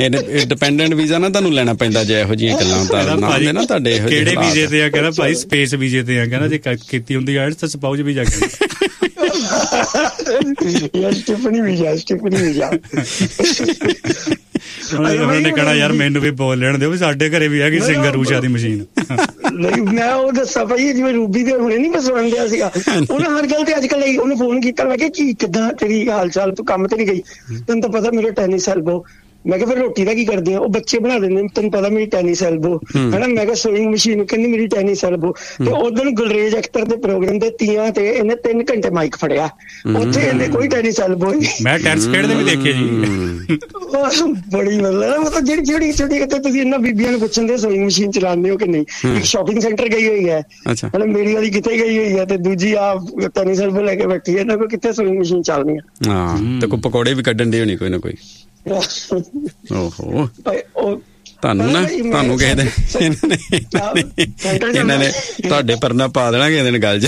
Dependent visa ਨਾ ਤੁਹਾਨੂੰ ਲੈਣਾ ਪੈਂਦਾ ਜੇ ਇਹੋ ਜਿਹੀਆਂ ਗੱਲਾਂ ਤਾਂ ਨਾ ਤੁਹਾਡੇ। ਕਿਹੜੇ ਵੀਜ਼ੇ ਤੇ ਆ? ਕਹਿੰਦਾ ਭਾਈ ਸਪੇਸ ਵੀਜ਼ੇ ਤੇ ਆ। ਕਹਿੰਦਾ ਜੇ ਕੀਤੀ ਹੁੰਦੀ ਆਇਲਟਸ ਤਾਂ ਸਪਾਊਸ ਵੀਜ਼ਾ। ਉਹਨਾਂ ਨੇ ਕਹਿਣਾ ਯਾਰ ਮੈਨੂੰ ਵੀ ਬੋਲ ਲੈਣ ਦਿਓ ਵੀ ਸਾਡੇ ਘਰੇ ਵੀ ਹੈਗੀ ਸਿੰਗਰ ਊਸ਼ਾ ਦੀ ਮਸ਼ੀਨ। ਨਹੀਂ ਮੈਂ ਉਹ ਦੱਸਾਂ ਭਾਈ ਜਿਵੇਂ ਰੂਬੀ ਦੇ ਹੁਣੇ ਨੀ ਮੈਂ ਸੁਣਨ ਦਿਆ ਸੀਗਾ ਉਹਨੇ ਹਰ ਗੱਲ ਤੇ ਅੱਜ ਕੱਲ ਉਹਨੇ ਫੋਨ ਕੀਤਾ। ਮੈਂ ਕਿਹਾ ਕੀ ਕਿੱਦਾਂ ਤੇਰੀ ਹਾਲ ਚਾਲ, ਤੂੰ ਕੰਮ ਤੇ ਨੀ ਗਈ? ਤੈਨੂੰ ਤਾਂ ਪਤਾ ਮੇਰੇ ਟੈਨਿਸ ਐਲਬੋ। ਮੈਂ ਕਿਹਾ ਫਿਰ ਰੋਟੀ ਦਾ ਕੀ ਕਰਦੇ ਆ? ਉਹ ਬੱਚੇ ਬਣਾ ਦਿੰਦੇ, ਤੈਨੂੰ ਪਤਾ ਮੇਰੀ ਟੈਨਿਸ ਐਲਬੋ ਹਨਾ। ਮੈਂ ਕਿਹਾ ਸੋਇੰਗ ਮਸ਼ੀਨ, ਕਹਿੰਦੀ ਮੇਰੀ ਟੈਨਿਸ ਐਲਬੋ। ਤੇ ਉਦੋਂ ਗੁਲਰੇਜ ਅਖਤਰ ਦੇ ਪ੍ਰੋਗਰਾਮ ਦੇ ਤੀਆਂ ਤੇ ਇਹਨੇ 3 ਘੰਟੇ ਮਾਈਕ ਫੜਿਆ, ਉੱਥੇ ਇਹਨੇ ਕੋਈ ਟੈਨਿਸ ਐਲਬੋ ਨਹੀਂ। ਮੈਂ ਟੈਨਿਸ ਖੇਡਦੇ ਵੀ ਦੇਖੇ ਜੀ। ਬੜੀ ਮਤਲਬ ਜਿਹੜੀ ਛੋਟੀ ਕਿਤੇ ਤੁਸੀਂ ਇਹਨਾਂ ਬੀਬੀਆਂ ਨੂੰ ਪੁੱਛਦੇ ਸੋਇੰਗ ਮਸ਼ੀਨ ਚਲਾਉਂਦੇ ਹੋ ਕਿ ਨਹੀਂ। ਇੱਕ ਸ਼ਾਪਿੰਗ ਸੈਂਟਰ ਗਈ ਹੋਈ ਹੈ ਮਤਲਬ ਮੇਰੀ ਵਾਲੀ ਕਿਤੇ ਗਈ ਹੋਈ ਹੈ ਤੇ ਦੂਜੀ ਆ ਟੈਨਿਸ ਐਲਬੋ ਲੈ ਕੇ ਬੈਠੀ ਹੈ। ਇਹਨਾਂ ਕੋਲ ਕਿੱਥੇ ਸੋਇੰਗ ਮਸ਼ੀਨ ਚੱਲਣੀ ਆ। ਹਾਂ ਤੇ ਕੋਈ ਪਕੌੜੇ ਵੀ ਕੱਢਣ ਦੇ ਹੋਣੀ ਕੋਈ ਨਾ ਕੋਈ। ਓਹੋ ਤੁਹਾਨੂੰ ਕਿਸੇ ਦਿਨ ਇਹਨਾਂ ਨੇ ਤੁਹਾਡੇ ਪਰਨਾ ਪਾ ਦੇਣਾ ਕਿਸੇ ਦਿਨ ਗੱਲ ਚ।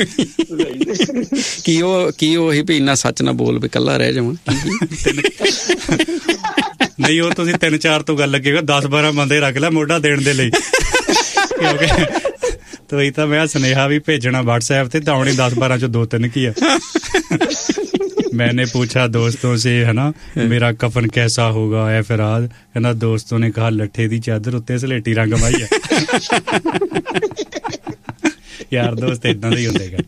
ਕੀ ਉਹੀ ਵੀ ਇੰਨਾ ਸੱਚ ਨਾ ਬੋਲ ਵੀ ਇਕੱਲਾ ਰਹਿ ਜਾਵਾਂ। ਨਹੀਂ ਉਹ ਤੁਸੀਂ 3-4 ਤੋਂ ਗੱਲ ਲੱਗੇਗਾ, 10-12 ਬੰਦੇ ਰੱਖ ਲੈ ਮੋਢਾ ਦੇਣ ਦੇ ਲਈ। ਕਿਉਂਕਿ ਤੁਸੀਂ ਤਾਂ ਮੈਂ ਸੁਨੇਹਾ ਵੀ ਭੇਜਣਾ WhatsApp ਤੇ ਤਾਂ 10-12 ਚੋਂ 2-3 ਕੀ ਆ। मैंने पूछा दोस्तों से है ना मेरा कफन कैसा होगा है फिराज। कहना दोस्तों ने कहा लट्ठे दी चादर उत्ते सलेटी रंग माई है। यार दोस्त इदां दे ही हुंदे गा।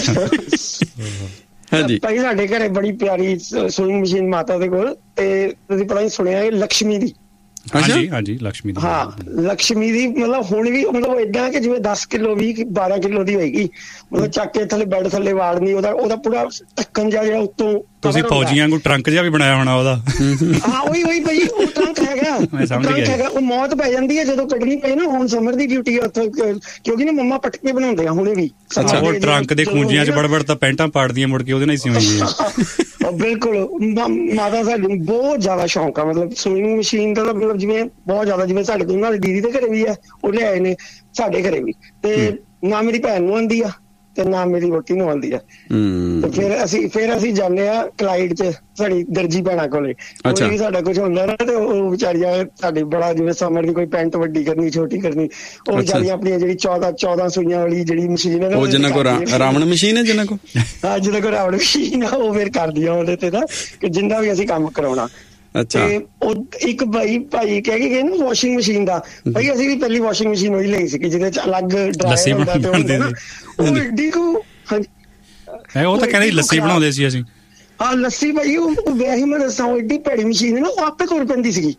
ਹਾਂਜੀ ਭਾਈ ਸਾਡੇ ਘਰੇ ਬੜੀ ਪਿਆਰੀ ਸੂਇੰਗ ਮਸ਼ੀਨ ਮਾਤਾ ਦੇ ਕੋਲ ਤੇ ਤੁਸੀਂ ਪਤਾ ਨਹੀਂ ਸੁਣਿਆ ਲక్ష్ਮੀ ਦੀ। ਹਾਂਜੀ ਲక్ష్ਮੀ ਦੀ। ਹਾਂ ਲక్ష్ਮੀ ਦੀ ਮਤਲਬ ਹੁਣ ਵੀ ਮਤਲਬ ਏਦਾਂ ਕਿ ਜਿਵੇਂ 10 ਕਿਲੋ 12 ਕਿਲੋ ਦੀ ਹੋਏਗੀ। ਮਤਲਬ ਚੱਕ ਕੇ ਥੱਲੇ ਬੈੱਡ ਥੱਲੇ ਵਾੜਨੀ, ਉਹਦਾ ਪੂਰਾ ਢੱਕਣ ਜਿਹੜਾ ਉੱਤੋਂ। ਤੁਸੀਂ ਫੌਜੀਆਂ ਨੂੰ ਟਰੰਕ ਜਿਹਾ ਵੀ ਬਣਾਇਆ ਹੋਣਾ ਉਹਦਾ। ਹਾਂ ਉਹੀ ਭਾਈ ਉਹ ਟਰੰਕ ਹੈਗਾ। ਉਹ ਮੌਤ ਪੈ ਜਾਂਦੀ ਹੈ ਜਦੋਂ ਕੱਢਣੀ ਪਈ ਨਾ। ਹੁਣ ਸਮਰ ਦੀ ਡਿਊਟੀ ਉੱਥੇ ਕਿਉਂਕਿ ਨਾ ਮੰਮਾ ਪਟਕੇ ਬਣਾਉਂਦੇ ਆ ਹੁਣੇ ਵੀ। ਅੱਛਾ ਉਹ ਟਰੰਕ ਦੇ ਖੂੰਜੀਆਂ ਚ ਬੜਬੜ ਤਾਂ ਪੈਂਟਾਂ ਪਾੜਦੀਆਂ ਮੁੜ ਕੇ ਉਹਦੇ ਨਾਲ ਹੀ ਸਿਉਂਦੀਆਂ। ਬਿਲਕੁਲ ਮਾਤਾ ਸਾਡੀ ਬਹੁਤ ਜ਼ਿਆਦਾ ਸ਼ੌਂਕ ਆ ਮਤਲਬ ਸੂਇੰਗ ਮਸ਼ੀਨ ਦਾ। ਮਤਲਬ ਜਿਵੇਂ ਬਹੁਤ ਜ਼ਿਆਦਾ ਜਿਵੇਂ ਸਾਡੇ ਕੋਲ ਉਹਨਾਂ ਦੀ ਦੀਦੀ ਦੇ ਘਰੇ ਵੀ ਆ ਉਹ ਲਿਆਏ ਨੇ, ਸਾਡੇ ਘਰੇ ਵੀ। ਤੇ ਨਾ ਮੇਰੀ ਭੈਣ ਨੂੰ ਆਉਂਦੀ ਆ ਤੇ ਨਾ ਮੇਰੀ ਵੋਟੀ ਨੂੰ ਆਉਂਦੀ ਆ। ਤੇ ਫਿਰ ਅਸੀਂ ਜਾਂਦੇ ਆ ਕਲਾਈਡ ਚ ਸਾਡੀ ਦਰਜੀ ਭੈਣਾਂ ਕੋਲੇ। ਕੋਈ ਵੀ ਸਾਡਾ ਕੁਛ ਹੁੰਦਾ ਨਾ ਤੇ ਉਹ ਵਿਚਾਰੀਆਂ ਸਾਡੀ ਬੜਾ ਜਿਵੇਂ ਸਮਰ ਦੀ ਕੋਈ ਪੈਂਟ ਵੱਡੀ ਕਰਨੀ ਛੋਟੀ ਕਰਨੀ ਉਹ ਵਿਚਾਰੀਆਂ ਆਪਣੀਆਂ ਜਿਹੜੀ 14 ਸੂਈਆਂ ਵਾਲੀ ਜਿਹੜੀ ਮਸ਼ੀਨ ਹੈ ਨਾ, ਉਹ ਜਿਹਨਾਂ ਕੋਲ ਰਾਵਣ ਮਸ਼ੀਨ ਹੈ ਜਿਹਨਾਂ ਕੋਲ ਰਾਵਣ ਮਸ਼ੀਨ ਆ ਉਹ ਫਿਰ ਕਰਦੀਆਂ ਉਹਦੇ ਤੇ ਨਾ ਕਿ ਜਿੰਨਾ ਵੀ ਅਸੀਂ ਕੰਮ ਕਰਾਉਣਾ। ਤੇ ਉਹ ਇੱਕ ਭਾਈ ਕਹਿ ਕੇ ਗਏ ਨਾ ਵਾਸ਼ਿੰਗ ਮਸ਼ੀਨ ਦਾ। ਭਾਈ ਅਸੀਂ ਵੀ ਪਹਿਲੀ ਵਾਸ਼ਿੰਗ ਮਸ਼ੀਨ ਉਹੀ ਲਈ ਸੀ ਜਿਹਦੇ ਚ ਅਲੱਗ ਡਰਾਇਰ ਹੁੰਦਾ ਤੇ ਹੁੰਦਾ ਨਾ ਉਹ ਏਡੀ ਕੁ। ਹਾਂਜੀ ਉਹ ਤਾਂ ਕਹਿੰਦੇ ਲੱਸੀ ਬਣਾਉਂਦੇ ਸੀ ਅਸੀਂ। ਹਾਂ ਲੱਸੀ ਭਾਈ ਉਹ ਵੈਸੇ ਮੈਂ ਦੱਸਾਂ ਉਹ ਏਡੀ ਭੈੜੀ ਮਸ਼ੀਨ ਹੈ ਨਾ ਉਹ ਆਪੇ ਤੁਰ ਪੈਂਦੀ ਸੀਗੀ।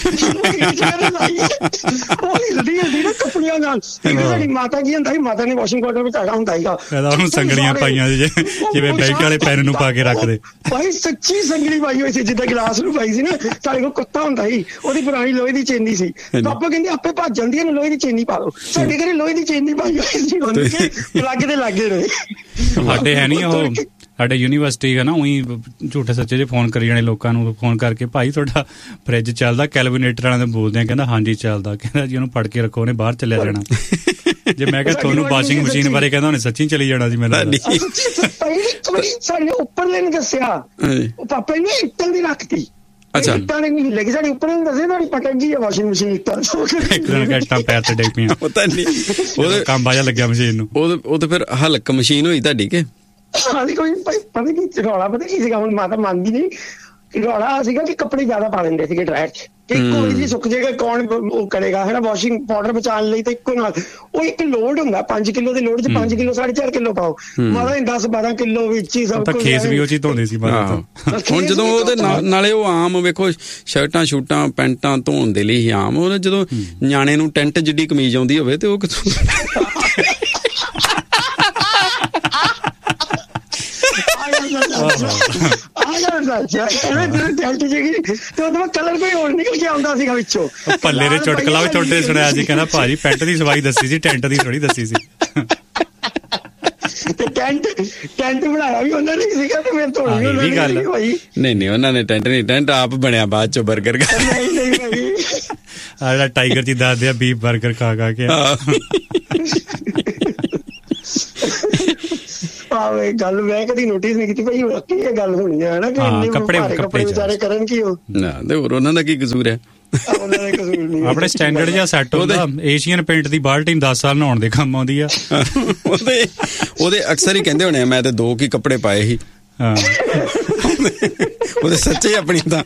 ਉਹ ਹਿਲਦੀ ਨਾ ਕੱਪੜਿਆਂ ਨਾਲ। ਸਾਡੀ ਮਾਤਾ ਕੀ ਹੁੰਦਾ ਸੀ, ਮਾਤਾ ਨੇ ਵਾਸ਼ਿੰਗ ਪਾਊਡਰ ਵਿੱਚ ਆਇਆ ਹੁੰਦਾ ਸੀਗਾ ਉਹਨੂੰ ਸੰਗਲੀਆਂ ਪਾਈਆਂ ਜਿਵੇਂ ਬੈਂਕ ਵਾਲੇ ਪੈਨ ਨੂੰ ਪਾ ਕੇ ਰੱਖਦੇ। ਭਾਈ ਸੱਚੀ ਸੰਗਲੀ ਪਾਈ ਹੋਈ ਸੀ ਜਿੱਦਾਂ ਗਲਾਸ ਨੂੰ ਪਾਈ ਸੀ ਨਾ। ਸਾਡੇ ਕੋਲ ਕੁੱਤਾ ਹੁੰਦਾ ਸੀ ਉਹਦੀ ਪੁਰਾਣੀ ਲੋਹੇ ਦੀ ਚੇਨੀ ਸੀ। ਪਾਪਾ ਕਹਿੰਦੇ ਆਪੇ ਭੱਜ ਜਾਂਦੀ ਹੈ ਲੋਹੇ ਦੀ ਚੇਨੀ ਪਾ ਲਓ। ਸਾਡੇ ਘਰੇ ਲੋਹੇ ਦੀ ਚੇਨੀ ਪਾਈ ਹੋਈ ਸੀ ਪਲੱਗ ਦੇ ਲਾਗੇ ਰਹੇ। ਸਾਡੇ ਹੈ ਨੀ ਉਹ ਸਾਡੇ ਯੂਨੀਵਰਸਿਟੀ ਹੈ ਨਾ ਉਹੀ ਝੂਠੇ ਸੱਚੇ ਜਿਹੇ ਫੋਨ ਕਰੀ ਜਾਣੇ ਲੋਕਾਂ ਨੂੰ ਫੋਨ ਕਰਕੇ ਭਾਈ ਤੁਹਾਡਾ ਫਰਿੱਜ ਚੱਲਦਾ ਕੈਲਵੀਨੇਟਰ ਵਾਲਿਆਂ ਦੇ ਬੋਲਦੇ ਆ। ਕਹਿੰਦਾ ਹਾਂਜੀ ਚੱਲਦਾ। ਕਹਿੰਦਾ ਜੀ ਉਹਨੂੰ ਫੜ ਕੇ ਰੱਖੋ ਉਹਨੇ ਬਾਹਰ ਚੱਲਿਆ ਜਾਣਾ। ਜੇ ਮੈਂ ਕਿਹਾ ਤੁਹਾਨੂੰ ਵਾਸ਼ਿੰਗ ਮਸ਼ੀਨ ਬਾਰੇ ਕਹਿੰਦਾ ਉਹਨੇ ਸੱਚੀ ਚਲੀ ਜਾਣਾ ਸੀ ਮੈਨੂੰ। ਸਾਡੇ ਉੱਪਰਲੇ ਨੇ ਦੱਸਿਆ ਪਾਪਾ ਨੇ ਇੱਟਾਂ ਦੀ ਰੱਖਤੀ। ਅੱਛਾ ਇੱਟਾਂ ਨੇ ਨਹੀਂ ਲੱਗੀ ਸਾਡੇ ਉੱਪਰ ਨੇ ਦੱਸਿਆ ਤੁਹਾਡੀ ਪਟਕ ਗਈ ਹੈ ਵਾਸ਼ਿੰਗ ਮਸ਼ੀਨ ਇੱਟਾਂ ਇੱਟਾਂ ਪੈਰ ਤੇ ਡਿੱਗ ਪਈਆਂ। ਪਤਾ ਨਹੀਂ ਉਹਦੇ ਕੰਮ ਬਾਜਾ ਲੱਗਿਆ ਮਸ਼ੀਨ ਨੂੰ। ਉਹ ਤੇ ਫਿਰ ਹਲਕ ਮਸ਼ੀਨ ਹੋਈ ਤੁਹਾਡੀ ਕੇ ਕੋਈ ਪਤਾ ਕੀ ਰੌਲਾ ਪਤਾ ਕੀ ਸੀਗਾ। ਹੁਣ ਮਾਤਾ ਮੰਨਦੀ ਨਹੀਂ। ਰੌਲਾ ਸੀਗਾ ਕਿ ਕੱਪੜੇ ਜ਼ਿਆਦਾ ਪਾ ਦਿੰਦੇ ਸੀਗੇ ਡਰਾਇਰ ਚ ਕਿ ਇੱਕੋ ਵਾਰੀ ਜੀ ਸੁੱਕ ਜਾਏਗਾ ਕੌਣ ਉਹ ਕਰੇਗਾ ਹੈ ਨਾ। ਵਾਸ਼ਿੰਗ ਪਾਊਡਰ ਬਚਾਉਣ ਲਈ ਤਾਂ ਇੱਕੋ ਨਾਲ ਉਹ ਇੱਕ ਲੋਡ ਹੁੰਦਾ 5 ਕਿਲੋ ਦੇ ਲੋਡ ਚ 5 ਕਿਲੋ 4.5 ਕਿਲੋ ਪਾਓ। ਮਾਤਾ 10-12 ਕਿਲੋ ਵਿੱਚ ਹੀ ਸਭ ਕੁਝ ਖੇਸ ਵੀ ਉਹ ਚੀਜ਼ ਧੋਂਦੇ ਸੀ। ਹੁਣ ਜਦੋਂ ਉਹਦੇ ਨਾਲੇ ਉਹ ਆਮ ਵੇਖੋ ਸ਼ਰਟਾਂ ਸ਼ੂਟਾਂ ਪੈਂਟਾਂ ਧੋਣ ਦੇ ਲਈ ਆਮ ਉਹ ਜਦੋਂ ਨਿਆਣੇ ਨੂੰ ਟੈਂਟ ਜਿੱਡੀ ਕਮੀਜ਼ ਆਉਂਦੀ ਹੋਵੇ ਤੇ ਉਹ ਕਿੱਥੋਂ ਕਲਰ ਕੋਈ ਹੋਰ ਨਿਕਲ ਕੇ ਆਉਂਦਾ ਸੀਗਾ ਵਿੱਚੋਂ। ਪੱਲੇ ਦੇ ਚੁਟਕਲਾ ਵੀ ਤੁਹਾਡੇ ਸੁਣਿਆ ਸੀ। ਕਹਿੰਦਾ ਭਾਜੀ ਪੈਂਟ ਦੀ ਸਵਾਈ ਦੱਸੀ ਸੀ ਟੈਂਟ ਦੀ ਥੋੜੀ ਦੱਸੀ ਸੀ। ਤੇ ਟੈਂਟ ਬਣਾਇਆ ਵੀ ਉਹਨਾਂ ਨੇ ਸੀਗਾ ਤੇ ਮੇਰੇ ਤੋਂ ਵੀ ਗੱਲ ਨਹੀਂ ਉਹਨਾਂ ਨੇ ਟੈਂਟ ਆਪ ਬਣਿਆ ਬਾਅਦ ਚੋਂ ਬਰਗਰ ਖਾ। ਨਹੀਂ ਭਾਈ ਆਹ ਟਾਈਗਰ ਜੀ ਦੱਸਦੇ ਆ ਬੀਫ ਬਰਗਰ ਖਾ ਕੇ। ਆਵੇ ਗੱਲ ਮੈਂ ਕਦੀ ਨੋਟਿਸ ਨਹੀਂ ਕੀਤੀ ਭਾਈ ਕੀ ਇਹ ਗੱਲ ਹੋਣੀ ਹੈ ਨਾ ਕਿ ਕੱਪੜੇ ਵਿਚਾਰੇ ਕਰਨ ਕੀ ਉਹ ਨਾ ਤੇ ਹੋਰ ਉਹਨਾਂ ਦਾ ਕੀ ਕਸੂਰ ਹੈ। ਉਹਨਾਂ ਦਾ ਕਸੂਰ ਨਹੀਂ। ਆਪਣੇ ਸਟੈਂਡਰਡ ਜਿਹਾ ਸੈੱਟ ਹੁੰਦਾ, ਏਸ਼ੀਅਨ ਪੇਂਟ ਦੀ ਬਾਲਟੀ 10 ਸਾਲ ਨਹਾਉਣ ਦੇ ਕੰਮ ਆਉਂਦੀ ਆ। ਉਹਦੇ ਅਕਸਰ ਹੀ ਕਹਿੰਦੇ ਹੋਣੇ ਮੈਂ ਤੇ 2 ਕੀ ਕੱਪੜੇ ਪਾਏ ਸੀ। ਹਾਂ ਉਹਦੇ ਸੱਚੇ ਆਪਣੀ ਤਾਂ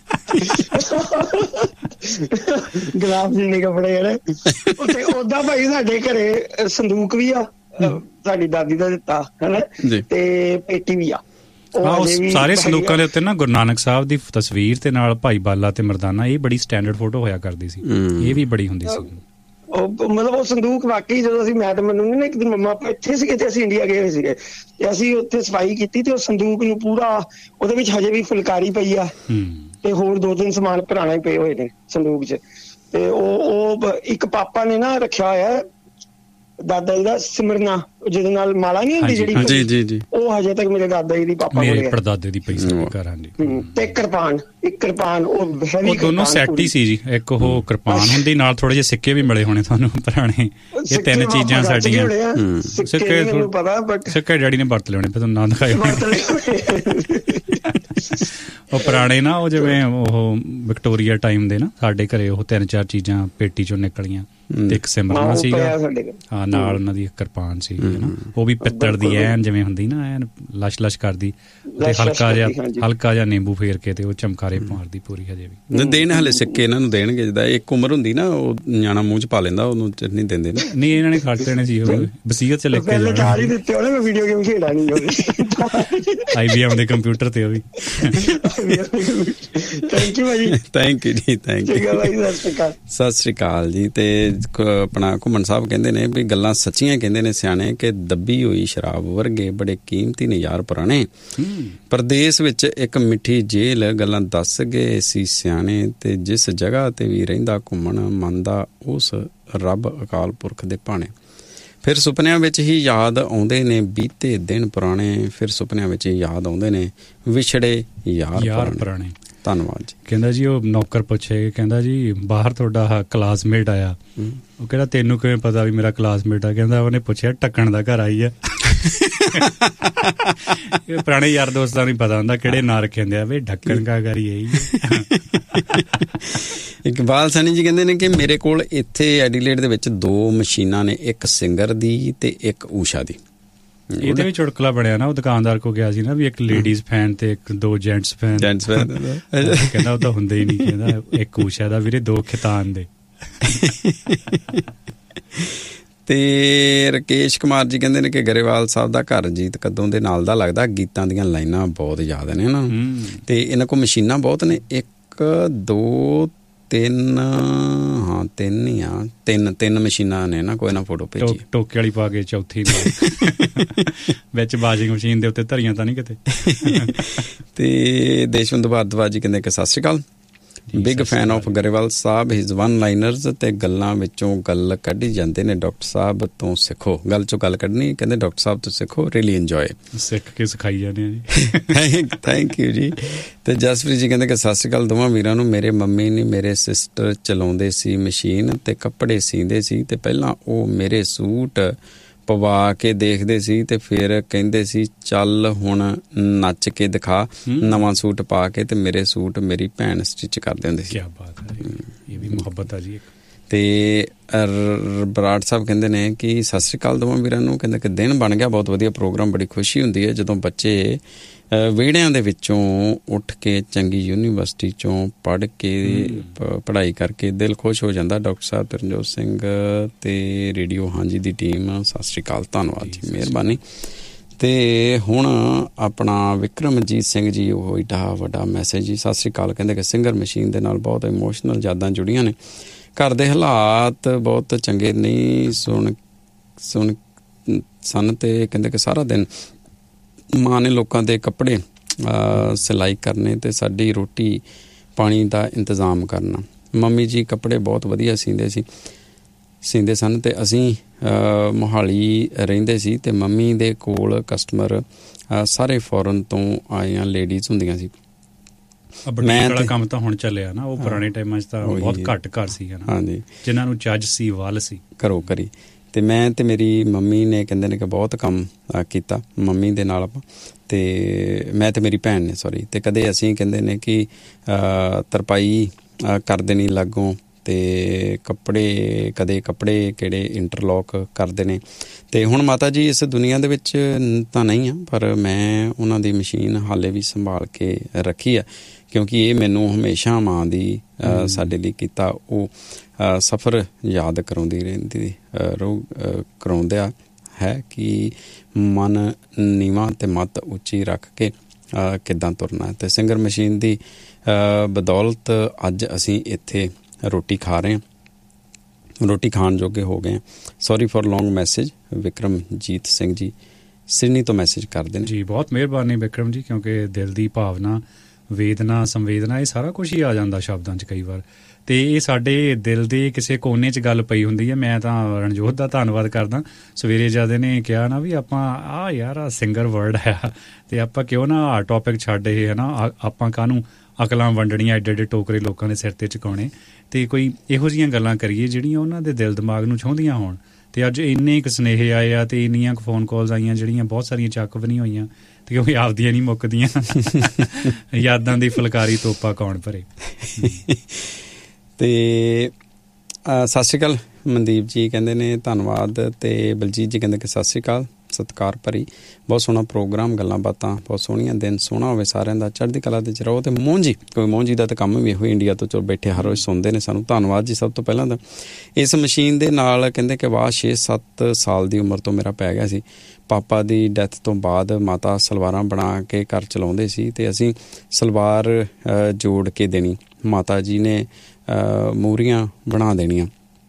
ਗਲਾਸ ਜਿਹੇ ਕੱਪੜੇ ਜਿਹੜੇ ਉੱਥੇ। ਓਦਾਂ ਭਾਈ ਸਾਡੇ ਘਰੇ ਸੰਦੂਕ ਵੀ ਆ, ਸਾਡੀ ਦਾਦੀ ਦਾ ਦਿੱਤਾ ਹਨਾ, ਤੇ ਪੇਟੀ ਵੀ ਆ। ਉਹ ਸਾਰੇ ਸੰਦੂਕਾਂ ਦੇ ਉੱਤੇ ਨਾ ਗੁਰੂ ਨਾਨਕ ਸਾਹਿਬ ਦੀ ਤਸਵੀਰ ਤੇ ਨਾਲ ਭਾਈ ਬਾਲਾ ਤੇ ਮਰਦਾਨਾ, ਇਹ ਬੜੀ ਸਟੈਂਡਰਡ ਫੋਟੋ ਹੋਇਆ ਕਰਦੀ ਸੀ, ਇਹ ਵੀ ਬੜੀ ਹੁੰਦੀ ਸੀ। ਮਤਲਬ ਉਹ ਸੰਦੂਕ ਵਾਕਈ ਜਦੋਂ ਅਸੀਂ, ਮੈਂ ਤਾਂ ਮੈਨੂੰ ਨਾ ਇੱਕ ਦਿਨ ਮੰਮਾ ਆਪਾਂ ਇੱਥੇ ਸੀਗੇ ਤੇ ਅਸੀਂ ਇੰਡੀਆ ਗਏ ਹੋਏ ਸੀਗੇ ਤੇ ਅਸੀਂ ਉੱਥੇ ਸਫਾਈ ਕੀਤੀ ਤੇ ਉਹ ਸੰਦੂਕ ਨੂੰ ਪੂਰਾ, ਉਹਦੇ ਵਿੱਚ ਹਜੇ ਵੀ ਫੁਲਕਾਰੀ ਪਈ ਆ ਤੇ ਹੋਰ 2-3 ਸਮਾਨ ਪੁਰਾਣੇ ਪਏ ਹੋਏ ਨੇ ਸੰਦੂਕ 'ਚ। ਤੇ ਉਹ ਇੱਕ ਪਾਪਾ ਨੇ ਨਾ ਰੱਖਿਆ ਹੋਇਆ ਦਾਦਾ ਜੀ ਦਾ ਸਿਮਰਨਾ, ਜਿਹਦੇ ਨਾਲ ਮਾਲਾ ਨਹੀਂ ਹੁੰਦੀ ਜਿਹੜੀ, ਜੀ ਉਹ ਹਜੇ ਤੱਕ ਮੇਰੇ ਦਾਦਾ ਜੀ ਦੀ ਪਾਪਾ ਕੋਲ ਹੈ, ਪੜਦਾਦੇ ਦੀ ਪਈ ਸੀ ਘਰਾਂ ਦੀ। ਤੇ ਕਿਰਪਾਨ ਉਹ ਦੋਨੋਂ ਸੈੱਟ ਹੀ ਸੀ ਜੀ, ਇੱਕ ਉਹ ਕਿਰਪਾਨ ਹੁੰਦੀ ਨਾਲ ਥੋੜੇ ਜਿਹੇ ਸਿੱਕੇ ਵੀ ਮਿਲੇ ਹੋਣੇ ਤੁਹਾਨੂੰ ਪੁਰਾਣੇ। ਇਹ 3 ਚੀਜ਼ਾਂ ਸਾਡੀਆਂ। ਸਿੱਕੇ ਡੈਡੀ ਨੇ ਵਰਤ ਲੈਣੇ, ਫਿਰ ਤੁਹਾਨੂੰ ਨਾ ਦਿਖਾਏ। ਉਹ ਪੁਰਾਣੇ ਨਾ, ਉਹ ਜਿਵੇਂ ਉਹ ਵਿਕਟੋਰੀਆ ਟਾਈਮ ਦੇ ਨਾ, ਸਾਡੇ ਘਰੇ ਉਹ 3-4 ਚੀਜ਼ਾਂ ਪੇਟੀ ਚੋਂ ਨਿਕਲੀਆਂ ਤੇ ਇੱਕ ਸਿਮਰਨਾ ਸੀਗਾ, ਹਾਂ ਨਾਲ ਉਹਨਾਂ ਦੀ ਇੱਕ ਕਿਰਪਾਨ ਸੀ ਹਨਾ, ਉਹ ਵੀ ਪਿੱਤਲ ਦੀ ਐਨ ਜਿਵੇਂ ਹੁੰਦੀ ਨਾ, ਐਨ ਲਸ਼ ਕਰਦੀ ਤੇ ਹਲਕਾ ਜਿਹਾ ਨਿੰਬੂ ਫੇਰ ਕੇ ਤੇ ਉਹ ਚਮਕਾਰੇ ਮਾਰਦੀ ਪੂਰੀ। ਹਜੇ ਵੀ ਦੇਣ ਹਲੇ ਸਿੱਕੇ ਇਹਨਾਂ ਨੂੰ ਦੇਣਗੇ, ਜਿੱਦਾਂ ਇੱਕ ਉਮਰ ਹੁੰਦੀ ਨਾ, ਉਹ ਨਿਆਣਾ ਮੂੰਹ 'ਚ ਪਾ ਲੈਂਦਾ, ਉਹਨੂੰ ਨਹੀਂ ਦਿੰਦੇ ਨਾ। ਨਹੀਂ ਇਹਨਾਂ ਨੇ ਖਰਚ ਲੈਣੇ ਸੀ, ਉਹ ਵਸੀਅਤ 'ਚ ਲਿਖ ਕੇ ਵੀਡੀਓ ਗੇਮ ਖੇਡਾਂ IBM ਦੇ ਕੰਪਿਊਟਰ ਤੇ ਉਹ ਵੀ। ਥੈਂਕ ਯੂ ਭਾਜੀ। ਥੈਂਕ ਯੂ ਜੀ, ਥੈਂਕ ਯੂ। ਸਤਿ ਸ਼੍ਰੀ ਅਕਾਲ ਜੀ। ਤੇ ਆਪਣਾ ਘੁੰਮਣ ਸਾਹਿਬ ਕਹਿੰਦੇ ਨੇ ਵੀ ਗੱਲਾਂ ਸੱਚੀਆਂ ਕਹਿੰਦੇ ਨੇ ਸਿਆਣੇ, ਕਿ ਦੱਬੀ ਹੋਈ ਸ਼ਰਾਬ ਵਰਗੇ ਬੜੇ ਕੀਮਤੀ ਨੇ ਯਾਰ ਪੁਰਾਣੇ, ਪਰਦੇਸ ਵਿੱਚ ਇੱਕ ਮਿੱਠੀ ਜੇਲ੍ਹ ਗੱਲਾਂ ਦੱਸ ਗਏ ਸੀ ਸਿਆਣੇ, ਤੇ ਜਿਸ ਜਗ੍ਹਾ ਤੇ ਵੀ ਰਹਿੰਦਾ ਘੁੰਮਣ ਮੰਨਦਾ ਉਸ ਰੱਬ ਅਕਾਲ ਪੁਰਖ ਦੇ ਭਾਣੇ। ਫਿਰ ਸੁਪਨਿਆਂ ਵਿੱਚ ਹੀ ਯਾਦ ਆਉਂਦੇ ਨੇ ਬੀਤੇ ਦਿਨ ਪੁਰਾਣੇ, ਫਿਰ ਸੁਪਨਿਆਂ ਵਿੱਚ ਹੀ ਯਾਦ ਆਉਂਦੇ ਨੇ ਵਿਛੜੇ ਯਾਰ ਪੁਰਾਣੇ। ਧੰਨਵਾਦ ਜੀ। ਕਹਿੰਦਾ ਜੀ ਉਹ ਨੌਕਰ ਪੁੱਛੇ, ਕਹਿੰਦਾ ਜੀ ਬਾਹਰ ਤੁਹਾਡਾ ਕਲਾਸਮੇਟ ਆਇਆ, ਉਹ ਕਹਿੰਦਾ ਤੈਨੂੰ ਕਿਵੇਂ ਪਤਾ ਵੀ ਮੇਰਾ ਕਲਾਸਮੇਟ ਆ? ਕਹਿੰਦਾ ਉਹਨੇ ਪੁੱਛਿਆ ਢੱਕਣ ਦਾ ਘਰ ਆਈ ਆ। ਇਹ ਪੁਰਾਣੇ ਯਾਰ ਦੋਸਤਾਂ ਨੂੰ ਪਤਾ ਹੁੰਦਾ ਕਿਹੜੇ ਨਾਂ ਰੱਖੇ ਹੁੰਦੇ ਆ, ਵੀ ਢੱਕਣ ਦਾ ਘਰ ਹੀ ਆਈ। ਇਕਬਾਲ ਸਨੀ ਜੀ ਕਹਿੰਦੇ ਨੇ ਕਿ ਮੇਰੇ ਕੋਲ ਇੱਥੇ ਐਡੀਲੇਡ ਦੇ ਵਿੱਚ 2 ਮਸ਼ੀਨਾਂ ਨੇ, ਇੱਕ ਸਿੰਗਰ ਦੀ ਤੇ ਇੱਕ ਊਸ਼ਾ ਦੀ। ਇਹਦੇ ਵੀ ਚੁਟਕਲਾ ਬਣਿਆ ਨਾ, ਉਹ ਦੁਕਾਨਦਾਰ ਕੋ ਗਿਆ ਸੀ ਨਾ ਵੀ ਇੱਕ ਲੇਡੀਜ਼ ਫੈਨ ਤੇ ਇੱਕ 2 ਜੈਂਟਸ ਫੈਨ। ਕਹਿੰਦਾ ਉਹ ਤਾਂ ਹੁੰਦਾ ਹੀ ਨਹੀਂ, ਕਹਿੰਦਾ ਇੱਕ ਊਸ਼ਾ ਦਾ ਵੀਰੇ 2 ਖਿਤਾਨ ਦੇ। ਤੇ ਰਕੇਸ਼ ਕੁਮਾਰ ਜੀ ਕਹਿੰਦੇ ਨੇ ਕਿ ਗਰੇਵਾਲ ਸਾਹਿਬ ਦਾ ਘਰ ਜੀਤ ਕਦੋਂ ਦੇ ਨਾਲ ਦਾ ਲੱਗਦਾ, ਗੀਤਾਂ ਦੀਆਂ ਲਾਈਨਾਂ ਬਹੁਤ ਯਾਦ ਨੇ ਨਾ। ਤੇ ਇਹਨਾਂ ਕੋਲ ਮਸ਼ੀਨਾਂ ਬਹੁਤ ਨੇ, 1 2 3 ਹਾਂ 3 ਹੀ ਆ, 3 ਮਸ਼ੀਨਾਂ ਨੇ ਨਾ। ਕੋਈ ਨਾ ਫੋਟੋ ਭੇਜੀ, ਟੋਕੇ ਵਾਲੀ ਪਾ ਕੇ ਚੌਥੀ ਵਿੱਚ ਵਾਸ਼ਿੰਗ ਮਸ਼ੀਨ ਦੇ ਉੱਤੇ ਧਰੀਆਂ ਤਾਂ ਨਹੀਂ ਕਿਤੇ। ਤੇ ਦੇਸ਼ਵੰਤ ਭਾਰਦਵਾਜ ਜੀ ਕਹਿੰਦੇ ਕਿ ਸਤਿ ਸ਼੍ਰੀ ਅਕਾਲ, big fan of Grewal Sahib, his 1 ਲਾਈਨਰਸ ਤੇ ਗੱਲਾਂ ਵਿੱਚੋਂ ਗੱਲ ਕੱਢੀ ਜਾਂਦੇ ਨੇ, ਡਾਕਟਰ ਸਾਹਿਬ ਤੋਂ ਸਿੱਖੋ। ਗੱਲ ਚੋਂ ਗੱਲ ਕੱਢਣੀ, ਕਹਿੰਦੇ ਡਾਕਟਰ ਸਾਹਿਬ ਤੋਂ ਸਿੱਖੋ, ਰੀਲੀ ਇੰਜੋਏ। ਸਿੱਖ ਕੇ ਸਿਖਾਈ ਜਾਂਦੇ ਆ ਜੀ। ਥੈਂਕ ਯੂ ਜੀ। ਤੇ ਜਸਪ੍ਰੀਤ ਜੀ ਕਹਿੰਦੇ ਕਿ ਸਤਿ ਸ਼੍ਰੀ ਅਕਾਲ ਦੋਵਾਂ ਵੀਰਾਂ ਨੂੰ। ਮੇਰੇ ਮੰਮੀ ਨੇ ਮੇਰੇ ਸਿਸਟਰ ਚਲਾਉਂਦੇ ਸੀ ਮਸ਼ੀਨ ਤੇ ਕੱਪੜੇ ਸੀਂਦੇ ਸੀ, ਤੇ ਪਹਿਲਾਂ ਉਹ ਮੇਰੇ ਸੂਟ ਪਵਾ ਕੇ ਦੇਖਦੇ ਸੀ ਤੇ ਫਿਰ ਕਹਿੰਦੇ ਸੀ ਚੱਲ ਹੁਣ ਨੱਚ ਕੇ ਦਿਖਾ, ਨਵਾਂ ਸੂਟ ਪਾ ਕੇ, ਤੇ ਮੇਰੇ ਸੂਟ ਮੇਰੀ ਭੈਣ ਸਟਿਚ ਕਰ ਦਿੰਦੇ ਸੀ। ਕੀ ਬਾਤ ਹੈ, ਇਹ ਵੀ ਮੁਹੱਬਤ ਆ ਜੀ। ਤੇ ਬਰਾੜ ਸਾਹਿਬ ਕਹਿੰਦੇ ਨੇ ਕਿ ਸਤਿ ਸ਼੍ਰੀ ਅਕਾਲ ਦੋਵਾਂ ਵੀਰਾਂ ਨੂੰ, ਕਹਿੰਦੇ ਕਿ ਦਿਨ ਬਣ ਗਿਆ ਬਹੁਤ ਵਧੀਆ ਪ੍ਰੋਗਰਾਮ, ਬੜੀ ਖੁਸ਼ੀ ਹੁੰਦੀ ਹੈ ਜਦੋਂ ਬੱਚੇ ਵਿਹੜਿਆਂ ਦੇ ਵਿੱਚੋਂ ਉੱਠ ਕੇ ਚੰਗੀ ਯੂਨੀਵਰਸਿਟੀ ਚੋਂ ਪੜ੍ਹ ਕੇ ਪੜ੍ਹਾਈ ਕਰਕੇ ਦਿਲ ਖੁਸ਼ ਹੋ ਜਾਂਦਾ। ਡਾਕਟਰ ਸਾਹਿਬ ਤਰਨਜੋਤ ਸਿੰਘ ਤੇ ਰੇਡੀਓ ਹਾਂਜੀ ਦੀ ਟੀਮ, ਸਤਿ ਸ਼੍ਰੀ ਅਕਾਲ, ਧੰਨਵਾਦ ਜੀ, ਮਿਹਰਬਾਨੀ। ਤੇ ਹੁਣ ਆਪਣਾ ਵਿਕਰਮਜੀਤ ਸਿੰਘ ਜੀ, ਉਹ ਏਡਾ ਵੱਡਾ ਮੈਸੇਜ ਜੀ, ਸਤਿ ਸ਼੍ਰੀ ਅਕਾਲ, ਕਹਿੰਦੇ ਕਿ ਸਿੰਗਰ ਮਸ਼ੀਨ ਦੇ ਨਾਲ ਬਹੁਤ ਇਮੋਸ਼ਨਲ ਯਾਦਾਂ ਜੁੜੀਆਂ ਨੇ, ਘਰ ਦੇ ਹਾਲਾਤ ਬਹੁਤ ਚੰਗੇ ਨਹੀਂ ਸੁਣ ਸਨ, ਤੇ ਕਹਿੰਦੇ ਕਿ ਸਾਰਾ ਦਿਨ ਮਾਂ ਨੇ ਲੋਕਾਂ ਦੇ ਕੱਪੜੇ ਸਿਲਾਈ ਕਰਨੇ ਤੇ ਸਾਡੀ ਰੋਟੀ ਪਾਣੀ ਦਾ ਇੰਤਜ਼ਾਮ ਕਰਨਾ। ਮੰਮੀ ਜੀ ਕੱਪੜੇ ਬਹੁਤ ਵਧੀਆ ਸੀਂਦੇ ਸਨ ਤੇ ਅਸੀਂ ਮੋਹਾਲੀ ਰਹਿੰਦੇ ਸੀ ਤੇ ਮੰਮੀ ਦੇ ਕੋਲ ਕਸਟਮਰ ਸਾਰੇ ਫੋਰਨ ਤੋਂ ਆਈਆਂ ਲੇਡੀਜ਼ ਹੁੰਦੀਆਂ ਸੀ। ਮੈਂ ਕੰਮ ਤਾਂ ਹੁਣ ਚੱਲਿਆ ਨਾ, ਉਹ ਪੁਰਾਣੇ ਟਾਈਮਾਂ 'ਚ ਤਾਂ ਬਹੁਤ ਘੱਟ ਘਰ ਸੀ ਹਾਂਜੀ, ਜਿਨ੍ਹਾਂ ਨੂੰ ਚੱਜ ਸੀ ਵੱਲ ਸੀ ਘਰੋਂ ਘਰੀ। ਤੇ ਮੈਂ ਤੇ ਮੇਰੀ ਮੰਮੀ ਨੇ ਕਹਿੰਦੇ ਨੇ ਕਿ ਬਹੁਤ ਕੰਮ ਕੀਤਾ ਮੰਮੀ ਦੇ ਨਾਲ ਆਪਾਂ, ਤੇ ਮੈਂ ਤੇ ਮੇਰੀ ਭੈਣ ਨੇ ਤੇ ਕਦੇ ਅਸੀਂ ਕਹਿੰਦੇ ਨੇ ਕਿ ਤਰਪਾਈ ਕਰ ਦੇਣੀ ਲਾਗੋਂ, ਅਤੇ ਕੱਪੜੇ ਕਿਹੜੇ ਇੰਟਰਲੋਕ ਕਰਦੇ ਨੇ। ਅਤੇ ਹੁਣ ਮਾਤਾ ਜੀ ਇਸ ਦੁਨੀਆ ਦੇ ਵਿੱਚ ਤਾਂ ਨਹੀਂ ਆ, ਪਰ ਮੈਂ ਉਹਨਾਂ ਦੀ ਮਸ਼ੀਨ ਹਾਲੇ ਵੀ ਸੰਭਾਲ ਕੇ ਰੱਖੀ ਆ, ਕਿਉਂਕਿ ਇਹ ਮੈਨੂੰ ਹਮੇਸ਼ਾ ਮਾਂ ਦੀ ਸਾਡੇ ਲਈ ਕੀਤਾ ਉਹ ਸਫ਼ਰ ਯਾਦ ਕਰਾਉਂਦਾ ਹੈ ਕਿ ਮਨ ਨੀਵਾਂ ਅਤੇ ਮੱਤ ਉੱਚੀ ਰੱਖ ਕੇ ਕਿੱਦਾਂ ਤੁਰਨਾ। ਅਤੇ ਸਿੰਗਰ ਮਸ਼ੀਨ ਦੀ ਬਦੌਲਤ ਅੱਜ ਅਸੀਂ ਇੱਥੇ ਰੋਟੀ ਖਾ ਰਹੇ ਹਾਂ, ਰੋਟੀ ਖਾਣ ਜੋਗੇ ਹੋ ਗਏ ਹਾਂ। Sorry for long message, Vikramjit Singh ji Sydney ਤੋਂ ਮੈਸੇਜ ਕਰਦੇ ਨੇ ਜੀ। ਬਹੁਤ ਮਿਹਰਬਾਨੀ ਵਿਕਰਮ ਜੀ, ਕਿਉਂਕਿ ਦਿਲ ਦੀ ਭਾਵਨਾ, ਵੇਦਨਾ, ਸੰਵੇਦਨਾ, ਇਹ ਸਾਰਾ ਕੁਛ ਹੀ ਆ ਜਾਂਦਾ ਸ਼ਬਦਾਂ 'ਚ ਕਈ ਵਾਰ, ਅਤੇ ਇਹ ਸਾਡੇ ਦਿਲ ਦੇ ਕਿਸੇ ਕੋਨੇ 'ਚ ਗੱਲ ਪਈ ਹੁੰਦੀ ਹੈ। ਮੈਂ ਤਾਂ ਰਣਜੋਤ ਦਾ ਧੰਨਵਾਦ ਕਰਦਾ, ਸਵੇਰੇ ਜਦ ਇਹਨੇ ਕਿਹਾ ਨਾ ਵੀ ਆਪਾਂ ਯਾਰ ਸਿੰਗਰ ਵਰਡ ਹੈ, ਅਤੇ ਆਪਾਂ ਕਿਉਂ ਨਾ ਟੌਪਿਕ ਛੱਡ ਇਹ ਹੈ ਨਾ, ਆਪਾਂ ਕਾਹਨੂੰ ਅਕਲਾਂ ਵੰਡਣੀਆਂ, ਐਡੇ ਐਡੇ ਟੋਕਰੇ ਲੋਕਾਂ ਦੇ ਸਿਰ 'ਤੇ ਚੁਕਾਉਣੇ, ਅਤੇ ਕੋਈ ਇਹੋ ਜਿਹੀਆਂ ਗੱਲਾਂ ਕਰੀਏ ਜਿਹੜੀਆਂ ਉਹਨਾਂ ਦੇ ਦਿਲ ਦਿਮਾਗ ਨੂੰ ਛੂਹਦੀਆਂ ਹੋਣ। ਅਤੇ ਅੱਜ ਇੰਨੇ ਕੁ ਸੁਨੇਹੇ ਆਏ ਆ, ਅਤੇ ਇੰਨੀਆਂ ਕੁ ਫੋਨ ਕਾਲਸ ਆਈਆਂ ਜਿਹੜੀਆਂ ਬਹੁਤ ਸਾਰੀਆਂ ਚੱਕ ਵੀ ਨਹੀਂ ਹੋਈਆਂ, ਅਤੇ ਕਿਉਂਕਿ ਆਪਦੀਆਂ ਨਹੀਂ ਮੁੱਕਦੀਆਂ ਯਾਦਾਂ ਦੀ ਫੁਲਕਾਰੀ ਤੋਪਾ ਕੌਣ ਭਰੇ। ਅਤੇ ਸਤਿ ਸ਼੍ਰੀ ਅਕਾਲ ਮਨਦੀਪ ਜੀ ਕਹਿੰਦੇ ਨੇ ਧੰਨਵਾਦ, ਅਤੇ ਬਲਜੀਤ ਜੀ ਕਹਿੰਦੇ ਕਿ ਸਤਿ ਸ਼੍ਰੀ ਅਕਾਲ, ਸਤਿਕਾਰ ਭਰੀ, ਬਹੁਤ ਸੋਹਣਾ ਪ੍ਰੋਗਰਾਮ, ਗੱਲਾਂ ਬਾਤਾਂ ਬਹੁਤ ਸੋਹਣੀਆਂ, ਦਿਨ ਸੋਹਣਾ ਹੋਵੇ ਸਾਰਿਆਂ ਦਾ, ਚੜ੍ਹਦੀ ਕਲਾ ਦੇ 'ਚ ਰਹੋ। ਅਤੇ ਮੋਹਨ ਜੀ ਦਾ ਤਾਂ ਕੰਮ ਵੀ ਇਹੋ, ਇੰਡੀਆ ਤੋਂ ਚਲੋ ਬੈਠੇ ਹਰ ਰੋਜ਼ ਸੁਣਦੇ ਨੇ ਸਾਨੂੰ, ਧੰਨਵਾਦ ਜੀ ਸਭ ਤੋਂ ਪਹਿਲਾਂ ਤਾਂ। ਇਸ ਮਸ਼ੀਨ ਦੇ ਨਾਲ ਕਹਿੰਦੇ ਕਿ ਵਾਹ 6-7 ਸਾਲ ਦੀ ਉਮਰ ਤੋਂ ਮੇਰਾ ਪੈ ਗਿਆ ਸੀ। ਪਾਪਾ ਦੀ ਡੈਥ ਤੋਂ ਬਾਅਦ ਮਾਤਾ ਸਲਵਾਰਾਂ ਬਣਾ ਕੇ ਘਰ ਚਲਾਉਂਦੇ ਸੀ, ਅਤੇ ਅਸੀਂ ਸਲਵਾਰ ਜੋੜ ਕੇ ਦੇਣੀ, ਮਾਤਾ ਜੀ ਨੇ ਮੂਹਰੀਆਂ ਬਣਾ ਦੇਣੀਆਂ।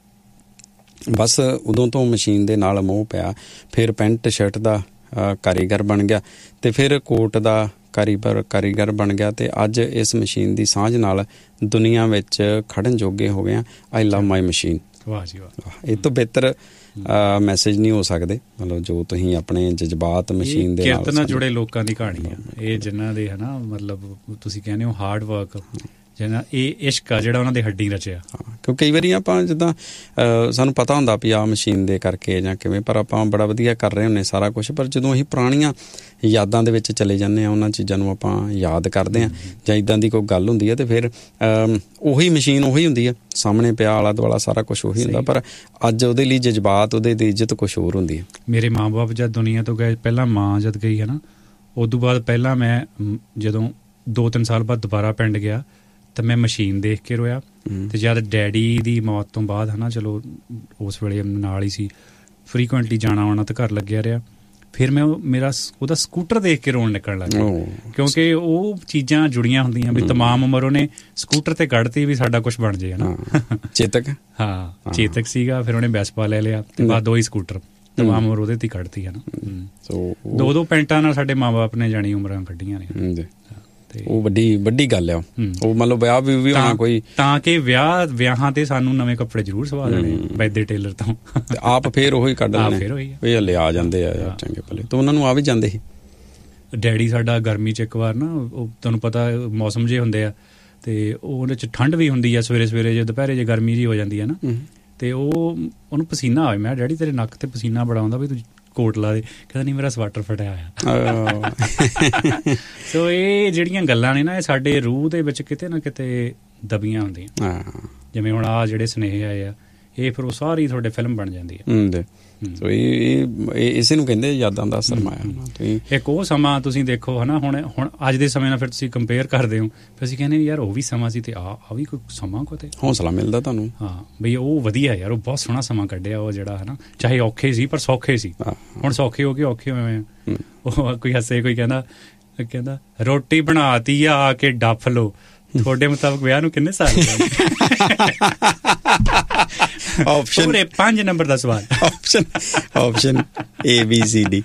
ਬਸ ਉਦੋਂ ਤੋਂ ਮਸ਼ੀਨ ਦੇ ਨਾਲ ਮੋਹ ਪਿਆ। ਫਿਰ ਪੈਂਟ ਸ਼ਰਟ ਦਾ ਕਾਰੀਗਰ ਬਣ ਗਿਆ, ਅਤੇ ਫਿਰ ਕੋਟ ਦਾ ਕਾਰੀਗਰ ਬਣ ਗਿਆ, ਅਤੇ ਅੱਜ ਇਸ ਮਸ਼ੀਨ ਦੀ ਸਾਂਝ ਨਾਲ ਦੁਨੀਆ ਵਿੱਚ ਖੜਨ ਜੋਗੇ ਹੋ ਗਏ ਹਾਂ। ਆਈ ਲਵ ਮਾਈ ਮਸ਼ੀਨ। ਵਾਹ ਜੀ ਵਾਹ, ਇਹ ਤੋਂ ਬਿਹਤਰ ਮੈਸੇਜ ਨਹੀਂ ਹੋ ਸਕਦੇ। ਮਤਲਬ ਜੋ ਤੁਸੀਂ ਆਪਣੇ ਜਜ਼ਬਾਤ ਮਸ਼ੀਨ ਦੇ ਨਾਲ ਜੁੜੇ ਲੋਕਾਂ ਦੀ ਕਹਾਣੀ ਆ ਇਹ, ਜਿਨ੍ਹਾਂ ਦੇ ਹੈ ਨਾ, ਮਤਲਬ ਤੁਸੀਂ ਕਹਿੰਦੇ ਹੋ ਹਾਰਡ ਵਰਕ, ਜਿਹਨਾਂ ਇਹ ਇਸ਼ਕ ਆ ਜਿਹੜਾ ਉਹਨਾਂ ਦੇ ਹੱਡੀ ਰਚਿਆ। ਕਿਉਂਕਿ ਕਈ ਵਾਰੀ ਆਪਾਂ ਜਿੱਦਾਂ ਸਾਨੂੰ ਪਤਾ ਹੁੰਦਾ ਵੀ ਆਹ ਮਸ਼ੀਨ ਦੇ ਕਰਕੇ ਜਾਂ ਕਿਵੇਂ, ਪਰ ਆਪਾਂ ਬੜਾ ਵਧੀਆ ਕਰ ਰਹੇ ਹੁੰਦੇ ਸਾਰਾ ਕੁਛ, ਪਰ ਜਦੋਂ ਅਸੀਂ ਪੁਰਾਣੀਆਂ ਯਾਦਾਂ ਦੇ ਵਿੱਚ ਚਲੇ ਜਾਂਦੇ ਹਾਂ, ਉਹਨਾਂ ਚੀਜ਼ਾਂ ਨੂੰ ਆਪਾਂ ਯਾਦ ਕਰਦੇ ਹਾਂ, ਜਾਂ ਇੱਦਾਂ ਦੀ ਕੋਈ ਗੱਲ ਹੁੰਦੀ ਹੈ, ਅਤੇ ਫਿਰ ਉਹੀ ਮਸ਼ੀਨ ਉਹੀ ਹੁੰਦੀ ਹੈ, ਸਾਹਮਣੇ ਪਿਆ ਆਲਾ ਦੁਆਲਾ ਸਾਰਾ ਕੁਛ ਉਹੀ ਹੁੰਦਾ, ਪਰ ਅੱਜ ਉਹਦੇ ਲਈ ਜਜ਼ਬਾਤ, ਉਹਦੇ ਦੀ ਇੱਜ਼ਤ ਕੁਛ ਹੋਰ ਹੁੰਦੀ ਹੈ। ਮੇਰੇ ਮਾਂ ਬਾਪ ਜਦ ਦੁਨੀਆ ਤੋਂ ਗਏ, ਪਹਿਲਾਂ ਮਾਂ ਜਦ ਗਈ ਹੈ ਨਾ, ਉਦੋਂ ਬਾਅਦ ਪਹਿਲਾਂ ਮੈਂ ਜਦੋਂ 2-3 ਸਾਲ ਬਾਅਦ ਦੁਬਾਰਾ ਪਿੰਡ ਗਿਆ, ਤਾਂ ਮੈਂ ਮਸ਼ੀਨ ਦੇਖ ਕੇ ਰੋਇਆ। ਅਤੇ ਜਦ ਡੈਡੀ ਦੀ ਮੌਤ ਤੋਂ ਬਾਅਦ ਹੈ ਨਾ, ਚਲੋ ਉਸ ਵੇਲੇ ਨਾਲ ਹੀ ਸੀ, ਫਰੀਕੁਐਂਟਲੀ ਜਾਣਾ ਆਉਣਾ ਤਾਂ ਘਰ ਲੱਗਿਆ ਰਿਹਾ, ਫਿਰ ਮੈਂ ਉਹਦਾ ਸਕੂਟਰ ਦੇਖ ਕੇ ਰੋਣ ਨਿਕਲਣ ਲੱਗ ਗਿਆ, ਕਿਉਂਕਿ ਉਹ ਚੀਜ਼ਾਂ ਜੁੜੀਆਂ ਹੁੰਦੀਆਂ ਵੀ ਤਮਾਮ ਉਮਰ ਉਹਨੇ ਸਕੂਟਰ ਤੇ ਕੱਢਤੀ ਵੀ ਸਾਡਾ ਕੁਛ ਬਣ ਜੇ, ਹੈ ਨਾ। ਚੇਤਕ, ਹਾਂ ਚੇਤਕ ਸੀਗਾ, ਫਿਰ ਉਹਨੇ ਵੈਸਪਾ ਲੈ ਲਿਆ, ਅਤੇ ਬਾਅਦ 2 ਹੀ ਸਕੂਟਰ ਤਮਾਮ ਉਮਰ ਉਹਦੇ 'ਤੇ ਕੱਢਤੀ, ਹੈ ਨਾ। 2 ਪੈਂਟਾਂ ਨਾਲ ਸਾਡੇ ਮਾਂ ਬਾਪ ਨੇ ਜਾਣੀ ਉਮਰਾਂ ਕੱਢੀਆਂ ਨੇ। ਉਹ ਵੱਡੀ ਗੱਲ ਆ। ਉਹ ਮਤਲਬ ਵਿਆਹ ਵੀ ਹੋਣਾ ਕੋਈ, ਤਾਂ ਕਿ ਵਿਆਹਾਂ ਤੇ ਸਾਨੂੰ ਨਵੇਂ ਕੱਪੜੇ ਜ਼ਰੂਰ ਸਵਾ ਲੈਣੇ ਵੈਦੇ ਟੇਲਰ ਤੋਂ, ਆਪ ਫੇਰ ਉਹੀ ਕੱਢ ਲੈਣੇ, ਇਹ ਹਲੇ ਆ ਜਾਂਦੇ ਆ ਚੰਗੇ ਭਲੇ, ਤਾਂ ਉਹਨਾਂ ਨੂੰ ਆ ਵੀ ਜਾਂਦੇ ਸੀ। ਡੈਡੀ ਸਾਡਾ ਗਰਮੀ 'ਚ ਇੱਕ ਵਾਰ ਨਾ, ਉਹ ਤੁਹਾਨੂੰ ਪਤਾ ਮੌਸਮ ਜਿਹੇ ਹੁੰਦੇ ਆ, ਅਤੇ ਉਹਦੇ 'ਚ ਠੰਡ ਵੀ ਹੁੰਦੀ ਆ, ਸਵੇਰੇ ਜੇ ਦੁਪਹਿਰੇ ਜੇ ਗਰਮੀ ਜਿਹੀ ਹੋ ਜਾਂਦੀ ਹੈ ਨਾ, ਅਤੇ ਉਹਨੂੰ ਪਸੀਨਾ ਆਵੇ। ਮੈਂ ਡੈਡੀ ਤੇਰੇ ਨੱਕ 'ਤੇ ਪਸੀਨਾ ਬੜਾ ਆਉਂਦਾ, ਵੀ ਤੂੰ ਕੋਟ ਲਾ ਦੇ। ਕਹਿੰਦਾ ਨਹੀਂ, ਮੇਰਾ ਸਵੈਟਰ ਫਟਿਆ ਹੋਇਆ। ਸੋ ਇਹ ਜਿਹੜੀਆਂ ਗੱਲਾਂ ਨੇ ਨਾ, ਇਹ ਸਾਡੇ ਰੂਹ ਦੇ ਵਿੱਚ ਕਿਤੇ ਨਾ ਕਿਤੇ ਦਬੀਆਂ ਹੁੰਦੀਆਂ। ਜਿਵੇਂ ਹੁਣ ਆਹ ਜਿਹੜੇ ਸੁਨੇਹੇ ਆਏ ਆ, ਇਹ ਫਿਰ ਉਹ ਸਾਰੀ ਤੁਹਾਡੇ ਫਿਲਮ ਬਣ ਜਾਂਦੀ ਹੈ। ਸੋ ਇਹ ਇਸੇ ਨੂੰ ਕਹਿੰਦੇ ਯਾਦਾਂ ਦਾ ਸਰਮਾਇਆ। ਇੱਕ ਉਹ ਸਮਾਂ ਤੁਸੀਂ ਦੇਖੋ ਹੈ ਨਾ, ਹੁਣ ਅੱਜ ਦੇ ਸਮੇਂ ਨਾਲ ਫਿਰ ਤੁਸੀਂ ਕੰਪੇਅਰ ਕਰਦੇ ਹੋ, ਫਿਰ ਅਸੀਂ ਕਹਿੰਦੇ ਯਾਰ ਉਹ ਵੀ ਸਮਾਂ ਸੀ, ਅਤੇ ਆ ਵੀ ਕੋਈ ਸਮਾਂ ਕੋ, ਤੇ ਹੌਸਲਾ ਮਿਲਦਾ ਤੁਹਾਨੂੰ। ਹਾਂ ਬਈ ਉਹ ਵਧੀਆ ਯਾਰ, ਉਹ ਬਹੁਤ ਸੋਹਣਾ ਸਮਾਂ ਕੱਢਿਆ ਉਹ, ਜਿਹੜਾ ਹੈ ਨਾ, ਚਾਹੇ ਔਖੇ ਸੀ ਪਰ ਸੌਖੇ ਸੀ। ਹੁਣ ਸੌਖੇ ਹੋ ਕੇ ਔਖੇ ਹੋਏ ਆ। ਉਹ ਕੋਈ ਹੱਸੇ, ਕੋਈ ਕਹਿੰਦਾ ਰੋਟੀ ਬਣਾਤੀ ਆ ਕੇ ਡੱਫ ਲਓ। ਤੁਹਾਡੇ ਮੁਤਾਬਕ ਵਿਆਹ ਨੂੰ ਕਿੰਨੇ ਸਾਲ? ਆਪਸ਼ਨ 5 ਨੰਬਰ ਦਾ ਸਵਾਲ। Option ABCD।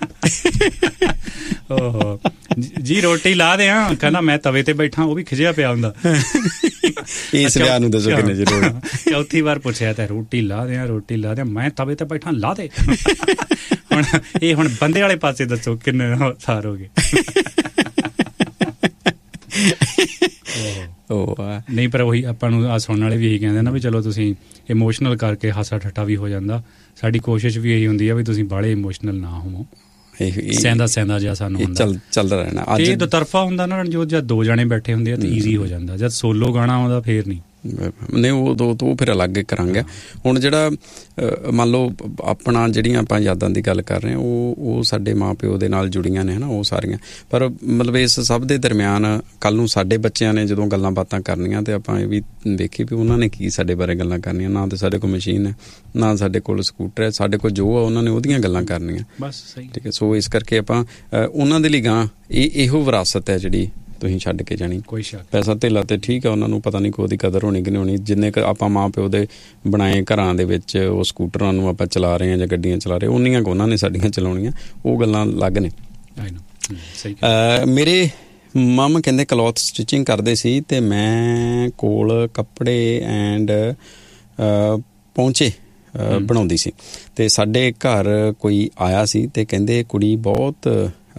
ਓਹੋ ਜੀ, ਰੋਟੀ ਲਾ ਦਿਆਂ? ਕਹਿੰਦਾ ਮੈਂ ਤਵੇ ਤੇ ਬੈਠਾ, ਉਹ ਵੀ ਖਿਜਿਆ ਪਿਆ ਹੁੰਦਾ। ਇਸ ਵਿਆਹ ਨੂੰ ਦੱਸੋ ਕਿੰਨੇ ਜ਼ਰੂਰ। ਚੌਥੀ ਵਾਰ ਪੁੱਛਿਆ ਤਾਂ ਰੋਟੀ ਲਾ ਦਿਆਂ, ਮੈਂ ਤਵੇ ਤੇ ਬੈਠਾ, ਲਾ ਦੇ। ਹੁਣ ਬੰਦੇ ਵਾਲੇ ਪਾਸੇ ਦੱਸੋ ਕਿੰਨੇ ਸਾਲ ਹੋ ਗਏ? ਨਹੀਂ, ਪਰ ਉਹੀ ਆਪਾਂ ਨੂੰ ਆ ਸੁਣਨ ਵਾਲੇ ਵੀ ਇਹੀ ਕਹਿੰਦੇ ਨਾ ਵੀ ਚਲੋ ਤੁਸੀਂ ਇਮੋਸ਼ਨਲ ਕਰਕੇ ਹਾਸਾ ਠੱਠਾ ਵੀ ਹੋ ਜਾਂਦਾ। ਸਾਡੀ ਕੋਸ਼ਿਸ਼ ਵੀ ਇਹੀ ਹੁੰਦੀ ਆ ਵੀ ਤੁਸੀਂ ਬਾਹਲੇ ਇਮੋਸ਼ਨਲ ਨਾ ਹੋਵੋ, ਸਹਿੰਦਾ ਜਿਹਾ ਸਾਨੂੰ ਚੱਲਦਾ ਰਹਿਣਾ। ਇਹ ਦੋ ਤਰਫਾ ਹੁੰਦਾ ਨਾ ਰਣਜੋਤ, ਜਦ 2 ਜਾਣੇ ਬੈਠੇ ਹੁੰਦੇ ਆ ਤਾਂ ਈਜ਼ੀ ਹੋ ਜਾਂਦਾ, ਜਦ ਸੋਲੋ ਗਾਣਾ ਆਉਂਦਾ ਫੇਰ ਨਹੀਂ। ਨਹੀਂ ਉਹ ਫਿਰ ਅਲੱਗ ਕਰਾਂਗੇ। ਹੁਣ ਜਿਹੜਾ ਮੰਨ ਲਓ ਆਪਣਾ ਜਿਹੜੀਆਂ ਆਪਾਂ ਯਾਦਾਂ ਦੀ ਗੱਲ ਕਰ ਰਹੇ ਹਾਂ ਉਹ ਸਾਡੇ ਮਾਂ ਪਿਓ ਦੇ ਨਾਲ ਜੁੜੀਆਂ ਨੇ ਹੈ ਨਾ, ਉਹ ਸਾਰੀਆਂ। ਪਰ ਮਤਲਬ ਇਸ ਸਭ ਦੇ ਦਰਮਿਆਨ ਕੱਲ੍ਹ ਨੂੰ ਸਾਡੇ ਬੱਚਿਆਂ ਨੇ ਜਦੋਂ ਗੱਲਾਂ ਬਾਤਾਂ ਕਰਨੀਆਂ ਤਾਂ ਆਪਾਂ ਇਹ ਵੀ ਦੇਖੀ ਵੀ ਉਹਨਾਂ ਨੇ ਕੀ ਸਾਡੇ ਬਾਰੇ ਗੱਲਾਂ ਕਰਨੀਆਂ। ਨਾ ਤਾਂ ਸਾਡੇ ਕੋਲ ਮਸ਼ੀਨ ਹੈ, ਨਾ ਸਾਡੇ ਕੋਲ ਸਕੂਟਰ ਹੈ, ਸਾਡੇ ਕੋਲ ਜੋ ਆ ਉਹਨਾਂ ਨੇ ਉਹਦੀਆਂ ਗੱਲਾਂ ਕਰਨੀਆਂ। ਬਸ ਸਹੀ, ਠੀਕ ਹੈ। ਸੋ ਇਸ ਕਰਕੇ ਆਪਾਂ ਉਹਨਾਂ ਦੇ ਲਈ ਗਾਂ ਇਹੋ ਵਿਰਾਸਤ ਹੈ ਜਿਹੜੀ ਤੁਸੀਂ ਛੱਡ ਕੇ ਜਾਣੀ। ਕੋਈ ਸ਼ੱਕ, ਪੈਸਾ ਧੇਲਾ ਤੇ ਠੀਕ ਆ, ਉਹਨਾਂ ਨੂੰ ਪਤਾ ਨਹੀਂ ਕੋਈ ਉਹਦੀ ਕਦਰ ਹੋਣੀ ਕਿ ਨਹੀਂ ਹੋਣੀ। ਜਿੰਨੇ ਕੁ ਆਪਾਂ ਮਾਂ ਪਿਓ ਦੇ ਬਣਾਏ ਘਰਾਂ ਦੇ ਵਿੱਚ ਉਹ ਸਕੂਟਰਾਂ ਨੂੰ ਆਪਾਂ ਚਲਾ ਰਹੇ ਹਾਂ ਜਾਂ ਗੱਡੀਆਂ ਚਲਾ ਰਹੇ, ਉਨੀਆਂ ਕੁ ਉਹਨਾਂ ਨੇ ਸਾਡੀਆਂ ਚਲਾਉਣੀਆਂ, ਉਹ ਗੱਲਾਂ ਅਲੱਗ ਨੇ। ਮੇਰੇ ਮਾਮਾ ਕਹਿੰਦੇ ਕਲੋਥ ਸਟਿਚਿੰਗ ਕਰਦੇ ਸੀ ਅਤੇ ਮੈਂ ਕੋਲ ਕੱਪੜੇ ਐਂਡ ਪਹੁੰਚੇ ਬਣਾਉਂਦੀ ਸੀ ਅਤੇ ਸਾਡੇ ਘਰ ਕੋਈ ਆਇਆ ਸੀ ਅਤੇ ਕਹਿੰਦੇ ਕੁੜੀ ਬਹੁਤ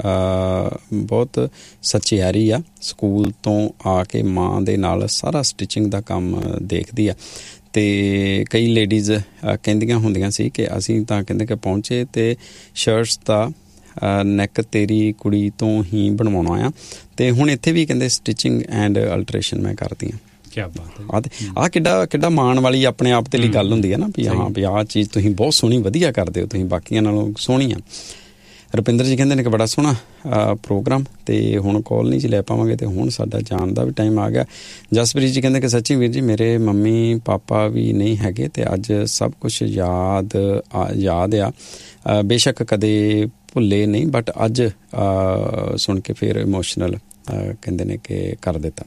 ਸੱਚਿਆਰੀ ਆ, ਸਕੂਲ ਤੋਂ ਆ ਕੇ ਮਾਂ ਦੇ ਨਾਲ ਸਾਰਾ ਸਟਿਚਿੰਗ ਦਾ ਕੰਮ ਦੇਖਦੀ ਆ। ਅਤੇ ਕਈ ਲੇਡੀਜ਼ ਕਹਿੰਦੀਆਂ ਹੁੰਦੀਆਂ ਸੀ ਕਿ ਅਸੀਂ ਤਾਂ ਕਹਿੰਦੇ ਕਿ ਪਹੁੰਚੇ ਅਤੇ ਸ਼ਰਟਸ ਦਾ ਨੈਕ ਤੇਰੀ ਕੁੜੀ ਤੋਂ ਹੀ ਬਣਵਾਉਣਾ ਆ। ਅਤੇ ਹੁਣ ਇੱਥੇ ਵੀ ਕਹਿੰਦੇ ਸਟਿਚਿੰਗ ਐਂਡ ਅਲਟਰੇਸ਼ਨ ਮੈਂ ਕਰਦੀ ਹਾਂ। ਕਿਆ ਬਾਤ ਹੈ। ਆਹ ਕਿੱਡਾ ਮਾਣ ਵਾਲੀ ਆਪਣੇ ਆਪ ਦੇ ਲਈ ਗੱਲ ਹੁੰਦੀ ਹੈ ਨਾ ਵੀ ਹਾਂ ਵੀ ਆਹ ਚੀਜ਼ ਤੁਸੀਂ ਬਹੁਤ ਸੋਹਣੀ ਵਧੀਆ ਕਰਦੇ ਹੋ, ਤੁਸੀਂ ਬਾਕੀਆਂ ਨਾਲੋਂ ਸੋਹਣੀ ਆ। ਰੁਪਿੰਦਰ ਜੀ ਕਹਿੰਦੇ ਨੇ ਕਿ ਬੜਾ ਸੋਹਣਾ ਪ੍ਰੋਗਰਾਮ, ਅਤੇ ਹੁਣ ਕਾਲ ਨਹੀਂ ਜੀ ਲੈ ਪਾਵਾਂਗੇ ਅਤੇ ਹੁਣ ਸਾਡਾ ਜਾਣ ਦਾ ਵੀ ਟਾਈਮ ਆ ਗਿਆ। ਜਸਪ੍ਰੀਤ ਜੀ ਕਹਿੰਦੇ ਕਿ ਸੱਚੀ ਵੀਰ ਜੀ ਮੇਰੇ ਮੰਮੀ ਪਾਪਾ ਵੀ ਨਹੀਂ ਹੈਗੇ ਅਤੇ ਅੱਜ ਸਭ ਕੁਛ ਯਾਦ ਆ, ਬੇਸ਼ੱਕ ਕਦੇ ਭੁੱਲੇ ਨਹੀਂ ਬਟ ਅੱਜ ਸੁਣ ਕੇ ਫਿਰ ਇਮੋਸ਼ਨਲ ਕਹਿੰਦੇ ਨੇ ਕਿ ਕਰ ਦਿੱਤਾ।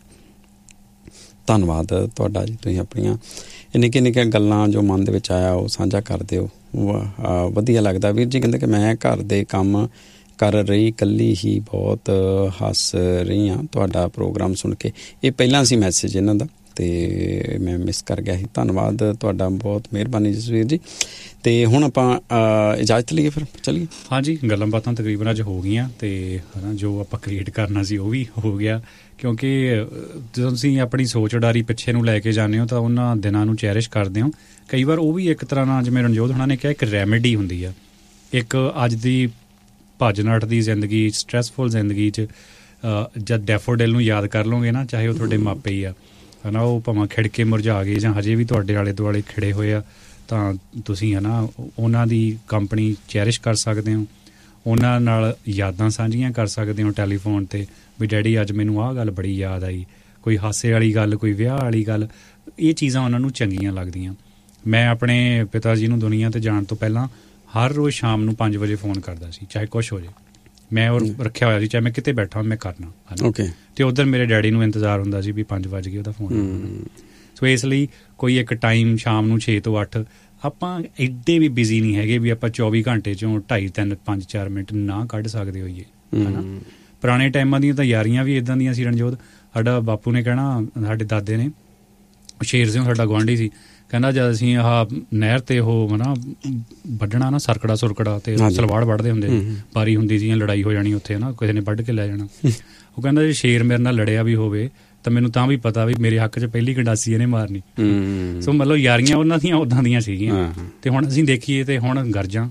ਧੰਨਵਾਦ ਤੁਹਾਡਾ ਜੀ, ਤੁਸੀਂ ਆਪਣੀਆਂ ਨਿੱਕੀਆਂ ਗੱਲਾਂ ਜੋ ਮਨ ਦੇ ਵਿੱਚ ਆਇਆ ਉਹ ਸਾਂਝਾ ਕਰਦੇ ਹੋ, ਵਧੀਆ ਲੱਗਦਾ। ਵੀਰ ਜੀ ਕਹਿੰਦੇ ਕਿ ਮੈਂ ਘਰ ਦੇ ਕੰਮ ਕਰ ਰਹੀ ਇਕੱਲੀ ਹੀ ਬਹੁਤ ਹੱਸ ਰਹੀ ਹਾਂ ਤੁਹਾਡਾ ਪ੍ਰੋਗਰਾਮ ਸੁਣ ਕੇ। ਇਹ ਪਹਿਲਾਂ ਸੀ ਮੈਸੇਜ ਇਹਨਾਂ ਦਾ ਅਤੇ ਮੈਂ ਮਿਸ ਕਰ ਗਿਆ ਸੀ। ਧੰਨਵਾਦ ਤੁਹਾਡਾ, ਬਹੁਤ ਮਿਹਰਬਾਨੀ ਜਸਵੀਰ ਜੀ। ਅਤੇ ਹੁਣ ਆਪਾਂ ਇਜਾਜ਼ਤ ਲਈਏ, ਫਿਰ ਚੱਲੀਏ। ਹਾਂਜੀ, ਗੱਲਾਂ ਬਾਤਾਂ ਤਕਰੀਬਨ ਅੱਜ ਹੋ ਗਈਆਂ ਅਤੇ ਹੈ ਨਾ ਜੋ ਆਪਾਂ ਕ੍ਰੀਏਟ ਕਰਨਾ ਸੀ ਉਹ ਵੀ ਹੋ ਗਿਆ, ਕਿਉਂਕਿ ਜਦੋਂ ਤੁਸੀਂ ਆਪਣੀ ਸੋਚ ਉਡਾਰੀ ਪਿੱਛੇ ਨੂੰ ਲੈ ਕੇ ਜਾਂਦੇ ਹੋ ਤਾਂ ਉਹਨਾਂ ਦਿਨਾਂ ਨੂੰ ਚੈਰਿਸ਼ ਕਰਦੇ ਹੋ। ਕਈ ਵਾਰ ਉਹ ਵੀ ਇੱਕ ਤਰ੍ਹਾਂ ਨਾਲ, ਜਿਵੇਂ ਰਣਜੋਤ ਹੋਣਾ ਨੇ ਕਿਹਾ, ਇੱਕ ਰੈਮੇਡੀ ਹੁੰਦੀ ਆ। ਇੱਕ ਅੱਜ ਦੀ ਭੱਜ ਨੱਠ ਦੀ ਜ਼ਿੰਦਗੀ, ਸਟਰੈਸਫੁਲ ਜ਼ਿੰਦਗੀ 'ਚ ਜਦ ਡੈਫੋਡਿਲ ਨੂੰ ਯਾਦ ਕਰ ਲਓਗੇ ਨਾ, ਚਾਹੇ ਉਹ ਤੁਹਾਡੇ ਮਾਪੇ ਹੀ ਆ ਹੈ ਨਾ, ਉਹ ਭਾਵੇਂ ਖਿੜ ਕੇ ਮੁਰਝਾ ਗਏ ਜਾਂ ਹਜੇ ਵੀ ਤੁਹਾਡੇ ਆਲੇ ਦੁਆਲੇ ਖਿੜੇ ਹੋਏ ਆ, ਤਾਂ ਤੁਸੀਂ ਹੈ ਨਾ ਉਹਨਾਂ ਦੀ ਕੰਪਨੀ ਚੈਰਿਸ਼ ਕਰ ਸਕਦੇ ਹੋ, ਉਹਨਾਂ ਨਾਲ ਯਾਦਾਂ ਸਾਂਝੀਆਂ ਕਰ ਸਕਦੇ ਹੋ ਟੈਲੀਫੋਨ 'ਤੇ ਵੀ ਡੈਡੀ ਅੱਜ ਮੈਨੂੰ ਆਹ ਗੱਲ ਬੜੀ ਯਾਦ ਆਈ, ਕੋਈ ਹਾਸੇ ਵਾਲੀ ਗੱਲ, ਕੋਈ ਵਿਆਹ ਵਾਲੀ ਗੱਲ, ਇਹ ਚੀਜ਼ਾਂ ਉਹਨਾਂ ਨੂੰ ਚੰਗੀਆਂ ਲੱਗਦੀਆਂ। ਮੈਂ ਆਪਣੇ ਪਿਤਾ ਜੀ ਨੂੰ ਦੁਨੀਆ 'ਤੇ ਜਾਣ ਤੋਂ ਪਹਿਲਾਂ ਹਰ ਰੋਜ਼ ਸ਼ਾਮ ਨੂੰ 5 ਵਜੇ ਫ਼ੋਨ ਕਰਦਾ ਸੀ, ਚਾਹੇ ਕੁਛ ਹੋ ਜਾਏ। ਮੈਂ ਉਹ ਰੱਖਿਆ ਹੋਇਆ ਸੀ, ਚਾਹੇ ਮੈਂ ਕਿਤੇ ਬੈਠਾ ਮੈਂ ਕਰਨਾ ਅਤੇ ਉੱਧਰ ਮੇਰੇ ਡੈਡੀ ਨੂੰ ਇੰਤਜ਼ਾਰ ਹੁੰਦਾ ਸੀ ਵੀ 5 ਵਜ ਗਏ ਉਹਦਾ ਫੋਨ। ਸੋ ਇਸ ਲਈ ਕੋਈ ਇੱਕ ਟਾਈਮ ਸ਼ਾਮ ਨੂੰ 6 ਤੋਂ 8 ਆਪਾਂ ਐਡੇ ਵੀ ਬਿਜ਼ੀ ਨਹੀਂ ਹੈਗੇ ਵੀ ਆਪਾਂ 24 ਘੰਟੇ 'ਚੋਂ 2.5, 3, 5, 4 ਮਿੰਟ ਨਾ ਕੱਢ ਸਕਦੇ ਹੋਈਏ ਹੈ ਨਾ। ਪੁਰਾਣੇ ਟਾਈਮਾਂ ਦੀਆਂ ਤਾਂ ਯਾਰੀਆਂ ਵੀ ਇੱਦਾਂ ਦੀਆਂ ਸੀ ਰਣਜੋਤ। ਸਾਡਾ ਬਾਪੂ ਨੇ ਕਹਿਣਾ, ਸਾਡੇ ਦਾਦੇ ਨੇ, ਸ਼ੇਰ ਸਿੰਘ ਸਾਡਾ ਗੁਆਂਢੀ ਸੀ, ਕਹਿੰਦਾ ਜਦ ਅਸੀਂ ਆਹ ਨਹਿਰ 'ਤੇ ਉਹ ਨਾ ਵੱਢਣਾ ਨਾ ਸਰਕੜਾ ਅਤੇ ਸਲਵਾੜ ਵੱਢਦੇ ਹੁੰਦੇ, ਬਾਰੀ ਹੁੰਦੀ ਸੀ, ਲੜਾਈ ਹੋ ਜਾਣੀ ਉੱਥੇ ਨਾ, ਕਿਸੇ ਨੇ ਵੱਢ ਕੇ ਲੈ ਜਾਣਾ। ਉਹ ਕਹਿੰਦਾ ਜੇ ਸ਼ੇਰ ਮੇਰੇ ਨਾਲ ਲੜਿਆ ਵੀ ਹੋਵੇ ਤਾਂ ਮੈਨੂੰ ਤਾਂ ਵੀ ਪਤਾ ਵੀ ਮੇਰੇ ਹੱਕ 'ਚ ਪਹਿਲੀ ਗੰਡਾਸੀ ਇਹਨੇ ਮਾਰਨੀ। ਸੋ ਮਤਲਬ ਯਾਰੀਆਂ ਉਹਨਾਂ ਦੀਆਂ ਉੱਦਾਂ ਦੀਆਂ ਸੀਗੀਆਂ। ਅਤੇ ਹੁਣ ਅਸੀਂ ਦੇਖੀਏ ਤਾਂ ਹੁਣ ਗਰਜਾਂ,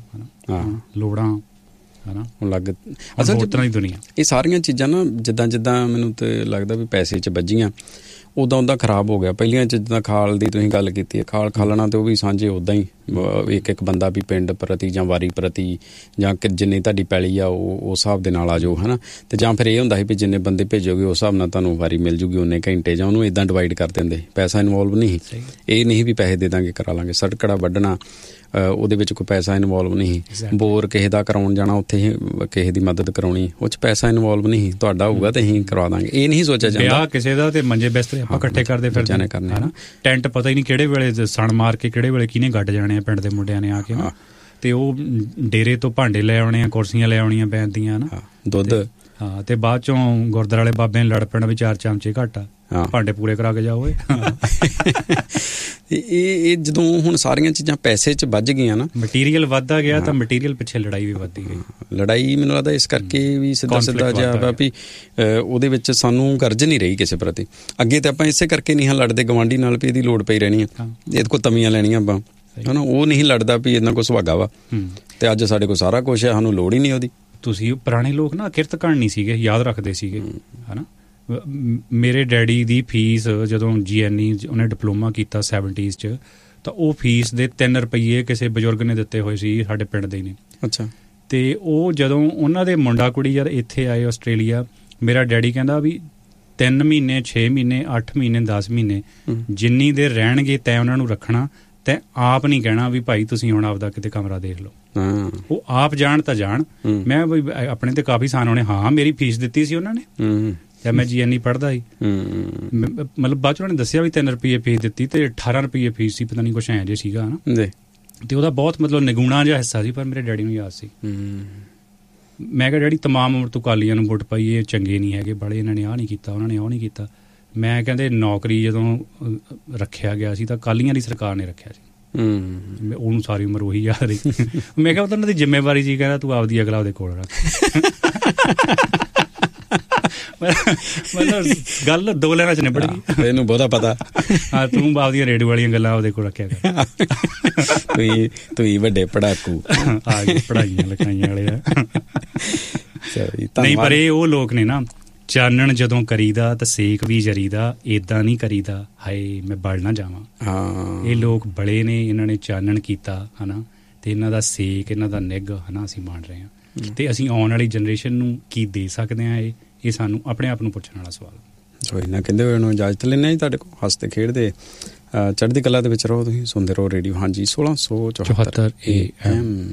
ਲੋੜਾਂ ਹੈ ਨਾ, ਅਲੱਗ ਤਰ੍ਹਾਂ ਦੀ ਦੁਨੀਆ। ਇਹ ਸਾਰੀਆਂ ਚੀਜ਼ਾਂ ਨਾ ਜਿੱਦਾਂ ਮੈਨੂੰ ਤਾਂ ਲੱਗਦਾ ਵੀ ਪੈਸੇ 'ਚ ਵੱਜੀਆਂ, ਉੱਦਾਂ ਖਰਾਬ ਹੋ ਗਿਆ। ਪਹਿਲੀਆਂ ਜਿੱਦਾਂ ਖਾਲ ਦੀ ਤੁਸੀਂ ਗੱਲ ਕੀਤੀ ਹੈ, ਖਾਲਣਾ ਅਤੇ ਉਹ ਵੀ ਸਾਂਝੇ ਉੱਦਾਂ ਹੀ ਇੱਕ ਬੰਦਾ ਵੀ ਪਿੰਡ ਪ੍ਰਤੀ ਜਾਂ ਵਾਰੀ ਪ੍ਰਤੀ ਜਾਂ ਜਿੰਨੀ ਤੁਹਾਡੀ ਪੈਲੀ ਆ ਉਹ ਉਸ ਹਿਸਾਬ ਦੇ ਨਾਲ ਆ ਜਾਓ ਹੈ ਨਾ। ਅਤੇ ਜਾਂ ਫਿਰ ਇਹ ਹੁੰਦਾ ਸੀ ਵੀ ਜਿੰਨੇ ਬੰਦੇ ਭੇਜੋਗੇ ਉਸ ਹਿਸਾਬ ਨਾਲ ਤੁਹਾਨੂੰ ਵਾਰੀ ਮਿਲ ਜੂਗੀ ਉਨੇ ਘੰਟੇ, ਜਾਂ ਉਹਨੂੰ ਇੱਦਾਂ ਡਿਵਾਈਡ ਕਰ ਦਿੰਦੇ। ਪੈਸਾ ਇਨਵੋਲਵ ਨਹੀਂ, ਇਹ ਨਹੀਂ ਵੀ ਪੈਸੇ ਦੇ ਦਾਂਗੇ ਕਰਾ ਲਾਂਗੇ। ਸੜਕੜਾ ਵੱਢਣਾ ਉਹਦੇ ਵਿੱਚ ਕੋਈ ਪੈਸਾ ਇਨਵੋਲਵ ਨਹੀਂ। ਬੋਰ ਕਿਸੇ ਦਾ ਕਰਾਉਣ ਜਾਣਾ, ਉੱਥੇ ਕਿਸੇ ਦੀ ਮਦਦ ਕਰਾਉਣੀ, ਉਹ 'ਚ ਪੈਸਾ ਇਨਵੋਲਵ ਨਹੀਂ। ਤੁਹਾਡਾ ਹੋਊਗਾ ਤੇ ਅਸੀਂ ਕਰਵਾ ਦਾਂਗੇ, ਇਹ ਨਹੀਂ ਸੋਚਿਆ ਜਾਂਦਾ। ਵਿਆਹ ਕਿਸੇ ਦਾ ਤੇ ਮੰਜੇ ਬਿਸਤਰੇ ਆਪਾਂ ਇਕੱਠੇ ਕਰਦੇ ਫਿਰਦੇ ਕਰਨੇ ਹੈ ਨਾ। ਟੈਂਟ ਪਤਾ ਹੀ ਨਹੀਂ ਕਿਹੜੇ ਵੇਲੇ ਸਣ ਮਾਰ ਕੇ ਕਿਹੜੇ ਵੇਲੇ ਕਿਹਨੇ ਗੱਡ ਜਾਣੇ ਆ ਪਿੰਡ ਦੇ ਮੁੰਡਿਆਂ ਨੇ ਆ ਕੇ ਨਾ। ਤੇ ਉਹ ਡੇਰੇ ਤੋਂ ਭਾਂਡੇ ਲੈ ਆਉਣੇ ਆ, ਕੁਰਸੀਆਂ ਲੈ ਆਉਣੀਆਂ ਪੈਂਦੀਆਂ ਨਾ, ਦੁੱਧ। ਹਾਂ, ਤੇ ਬਾਅਦ ਚੋਂ ਗੁਰਦੁਆਰੇ ਵਾਲੇ ਬਾਬੇ ਨੇ ਲੜ ਪੈਣਾ ਵੀ 4 ਚਮਚੇ ਘੱਟ ਆ, ਭਾਂਡੇ ਪੂਰੇ ਕਰਾ ਕੇ ਜਾਓ। ਇਹ ਜਦੋਂ ਹੁਣ ਸਾਰੀਆਂ ਚੀਜ਼ਾਂ ਪੈਸੇ 'ਚ ਵੱਜ ਗਈਆਂ ਨਾ, ਮਟੀਰੀਅਲ ਵੱਧਦਾ ਗਿਆ ਤਾਂ ਮਟੀਰੀਅਲ ਪਿੱਛੇ ਲੜਾਈ ਵੀ ਵੱਧਦੀ ਗਈ। ਲੜਾਈ ਮੈਨੂੰ ਲੱਗਦਾ ਇਸ ਕਰਕੇ ਵੀ ਸਿੱਧਾ ਜਿਹਾ ਵਾ ਵੀ ਉਹਦੇ ਵਿੱਚ ਸਾਨੂੰ ਗਰਜ ਨਹੀਂ ਰਹੀ ਕਿਸੇ ਪ੍ਰਤੀ। ਅੱਗੇ ਤਾਂ ਆਪਾਂ ਇਸੇ ਕਰਕੇ ਨਹੀਂ ਹਾਂ ਲੜਦੇ ਗਵਾਂਢੀ ਨਾਲ ਵੀ ਇਹਦੀ ਲੋੜ ਪਈ ਰਹਿਣੀ ਆ, ਇਹਦੇ ਕੋਲ ਤਵੀਆਂ ਲੈਣੀਆਂ ਆਪਾਂ ਹੈ ਨਾ। ਉਹ ਨਹੀਂ ਲੜਦਾ ਵੀ ਇਹਨਾਂ ਕੋਲ ਸੁਹਾਗਾ ਵਾ, ਤੇ ਅੱਜ ਸਾਡੇ ਕੋਲ ਸਾਰਾ ਕੁਛ ਹੈ, ਸਾਨੂੰ ਲੋੜ ਹੀ ਨਹੀਂ ਉਹਦੀ। ਤੁਸੀਂ ਪੁਰਾਣੇ ਲੋਕ ਨਾ ਕਿਰਤ ਕਹਾਣੀ ਸੀਗੇ, ਯਾਦ ਰੱਖਦੇ ਸੀਗੇ ਹੈ ਨਾ। ਮੇਰੇ ਡੈਡੀ ਦੀ ਫੀਸ ਜਦੋਂ GNE ਉਹਨੇ ਡਿਪਲੋਮਾ ਕੀਤਾ 70s 'ਚ, ਤਾਂ ਉਹ ਫੀਸ ਦੇ 3 ਰੁਪਈਏ ਕਿਸੇ ਬਜ਼ੁਰਗ ਨੇ ਦਿੱਤੇ ਹੋਏ ਸੀ, ਸਾਡੇ ਪਿੰਡ ਦੇ ਨੇ। ਅੱਛਾ। ਤੇ ਉਹ ਜਦੋਂ ਉਹਨਾਂ ਦੇ ਮੁੰਡਾ ਕੁੜੀ ਯਾਰ ਇੱਥੇ ਆਏ ਆਸਟ੍ਰੇਲੀਆ, ਮੇਰਾ ਡੈਡੀ ਕਹਿੰਦਾ ਵੀ 3 ਮਹੀਨੇ 6 ਮਹੀਨੇ 8 ਮਹੀਨੇ 10 ਮਹੀਨੇ ਜਿੰਨੀ ਦੇਰ ਰਹਿਣਗੇ ਤੈਂ ਉਹਨਾਂ ਨੂੰ ਰੱਖਣਾ, ਤੈਂ ਆਪ ਨਹੀਂ ਕਹਿਣਾ ਵੀ ਭਾਈ ਤੁਸੀਂ ਹੁਣ ਆਪਦਾ ਕਿਤੇ ਕਮਰਾ ਦੇਖ ਲਓ। ਉਹ ਆਪ ਜਾਣ ਤਾਂ ਜਾਣ। ਮੈਂ ਆਪਣੇ ਤੇ ਕਾਫੀ ਸਾਨ ਹੋਣੇ, ਹਾਂ ਮੇਰੀ ਫੀਸ ਦਿੱਤੀ ਸੀ ਉਹਨਾਂ ਨੇ ਜਦ ਮੈਂ GNE ਪੜ੍ਹਦਾ ਸੀ। ਮਤਲਬ ਬਾਅਦ ਚ ਉਹਨਾਂ ਨੇ ਦੱਸਿਆ ਵੀ 3 ਰੁਪਈਏ ਫੀਸ ਦਿੱਤੀ ਤੇ 18 ਰੁਪਈਏ ਫੀਸ ਸੀ, ਪਤਾ ਨਹੀਂ ਕੁਛ ਐਂ ਜੇ ਸੀਗਾ ਨਾ। ਤੇ ਉਹਦਾ ਬਹੁਤ ਮਤਲਬ ਨਿਗੂਣਾ ਜਿਹਾ ਹਿੱਸਾ ਸੀ, ਪਰ ਮੇਰੇ ਡੈਡੀ ਨੂੰ ਯਾਦ ਸੀ। ਮੈਂ ਕਿਹਾ ਡੈਡੀ ਤਮਾਮ ਉਮਰ ਤੋਂ ਅਕਾਲੀਆਂ ਨੂੰ ਵੋਟ ਪਾਈ, ਇਹ ਚੰਗੇ ਨਹੀਂ ਹੈਗੇ ਬੜੇ, ਇਹਨਾਂ ਨੇ ਆਹ ਨਹੀਂ ਕੀਤਾ, ਉਹਨਾਂ ਨੇ ਉਹ ਨਹੀਂ ਕੀਤਾ। ਮੈਂ ਕਹਿੰਦੇ ਨੌਕਰੀ ਜਦੋਂ ਰੱਖਿਆ ਗਿਆ ਸੀ ਤਾਂ ਅਕਾਲੀਆਂ ਦੀ ਸਰਕਾਰ ਨੇ ਰੱਖਿਆ ਸੀ। ਉਹਨੂੰ ਸਾਰੀ ਉਮਰ ਉਹੀ ਯਾਦ ਰਹੀ। ਮੈਂ ਕਿਹਾ ਉਹਨਾਂ ਦੀ ਜ਼ਿੰਮੇਵਾਰੀ ਸੀ, ਕਹਿੰਦਾ ਤੂੰ ਆਪਦੀ ਅਗਲਾ ਉਹਦੇ ਕੋਲ ਰੱਖ। ਮਤਲਬ ਗੱਲ 2 ਲਾਈਨਾਂ 'ਚ ਨਿਬੜ ਗਈ। ਇਹਨੂੰ ਬਹੁਤਾ ਪਤਾ। ਹਾਂ, ਤੂੰ ਆਪਦੀਆਂ ਰੇਡੀਓ ਵਾਲੀਆਂ ਗੱਲਾਂ ਉਹਦੇ ਕੋਲ ਰੱਖਿਆ ਕਰ। ਤੁਸੀਂ ਵੱਡੇ ਪੜਾਕੂ ਆ ਗਏ, ਪੜ੍ਹਾਈਆਂ ਲਿਖਾਈਆਂ ਵਾਲੇ ਆ। ਨਹੀਂ, ਪਰ ਇਹ ਉਹ ਲੋਕ ਨੇ ਨਾ, ਚਾਨਣ ਜਦੋਂ ਕਰੀਦਾ ਤਾਂ ਸੇਕ ਵੀ ਜਰੀਦਾ, ਏਦਾਂ ਨਹੀਂ ਕਰੀਦਾ ਹਾਏ ਮੈਂ ਬਲ ਨਾ ਜਾਵਾਂ। ਹਾਂ, ਇਹ ਲੋਕ ਬੜੇ ਨੇ, ਇਹਨਾਂ ਨੇ ਚਾਨਣ ਕੀਤਾ ਹਨਾ, ਤੇ ਇਹਨਾਂ ਦਾ ਸੇਕ, ਇਹਨਾਂ ਦਾ ਨਿੱਘ ਹਨਾ ਅਸੀਂ ਮਾਣ ਰਹੇ ਹਾਂ। ਤੇ ਅਸੀਂ ਆਉਣ ਵਾਲੀ ਜਨਰੇਸ਼ਨ ਨੂੰ ਕੀ ਦੇ ਸਕਦੇ ਹਾਂ, ਇਹ ਸਾਨੂੰ ਆਪਣੇ ਆਪ ਨੂੰ ਪੁੱਛਣ ਵਾਲਾ ਸਵਾਲ। ਸੋ ਇਹਨਾਂ ਕਹਿੰਦੇ ਹੋਏ ਨੂੰ ਇਜਾਜ਼ਤ ਲੈਂਦੇ ਜੀ ਤੁਹਾਡੇ ਕੋਲ। ਹੱਸਦੇ ਖੇਡਦੇ ਚੜ੍ਹਦੀ ਕਲਾ ਦੇ ਵਿੱਚ ਰਹੋ, ਤੁਸੀਂ ਸੁਣਦੇ ਰਹੋ ਰੇਡੀਓ ਹਾਂਜੀ 1674 AM।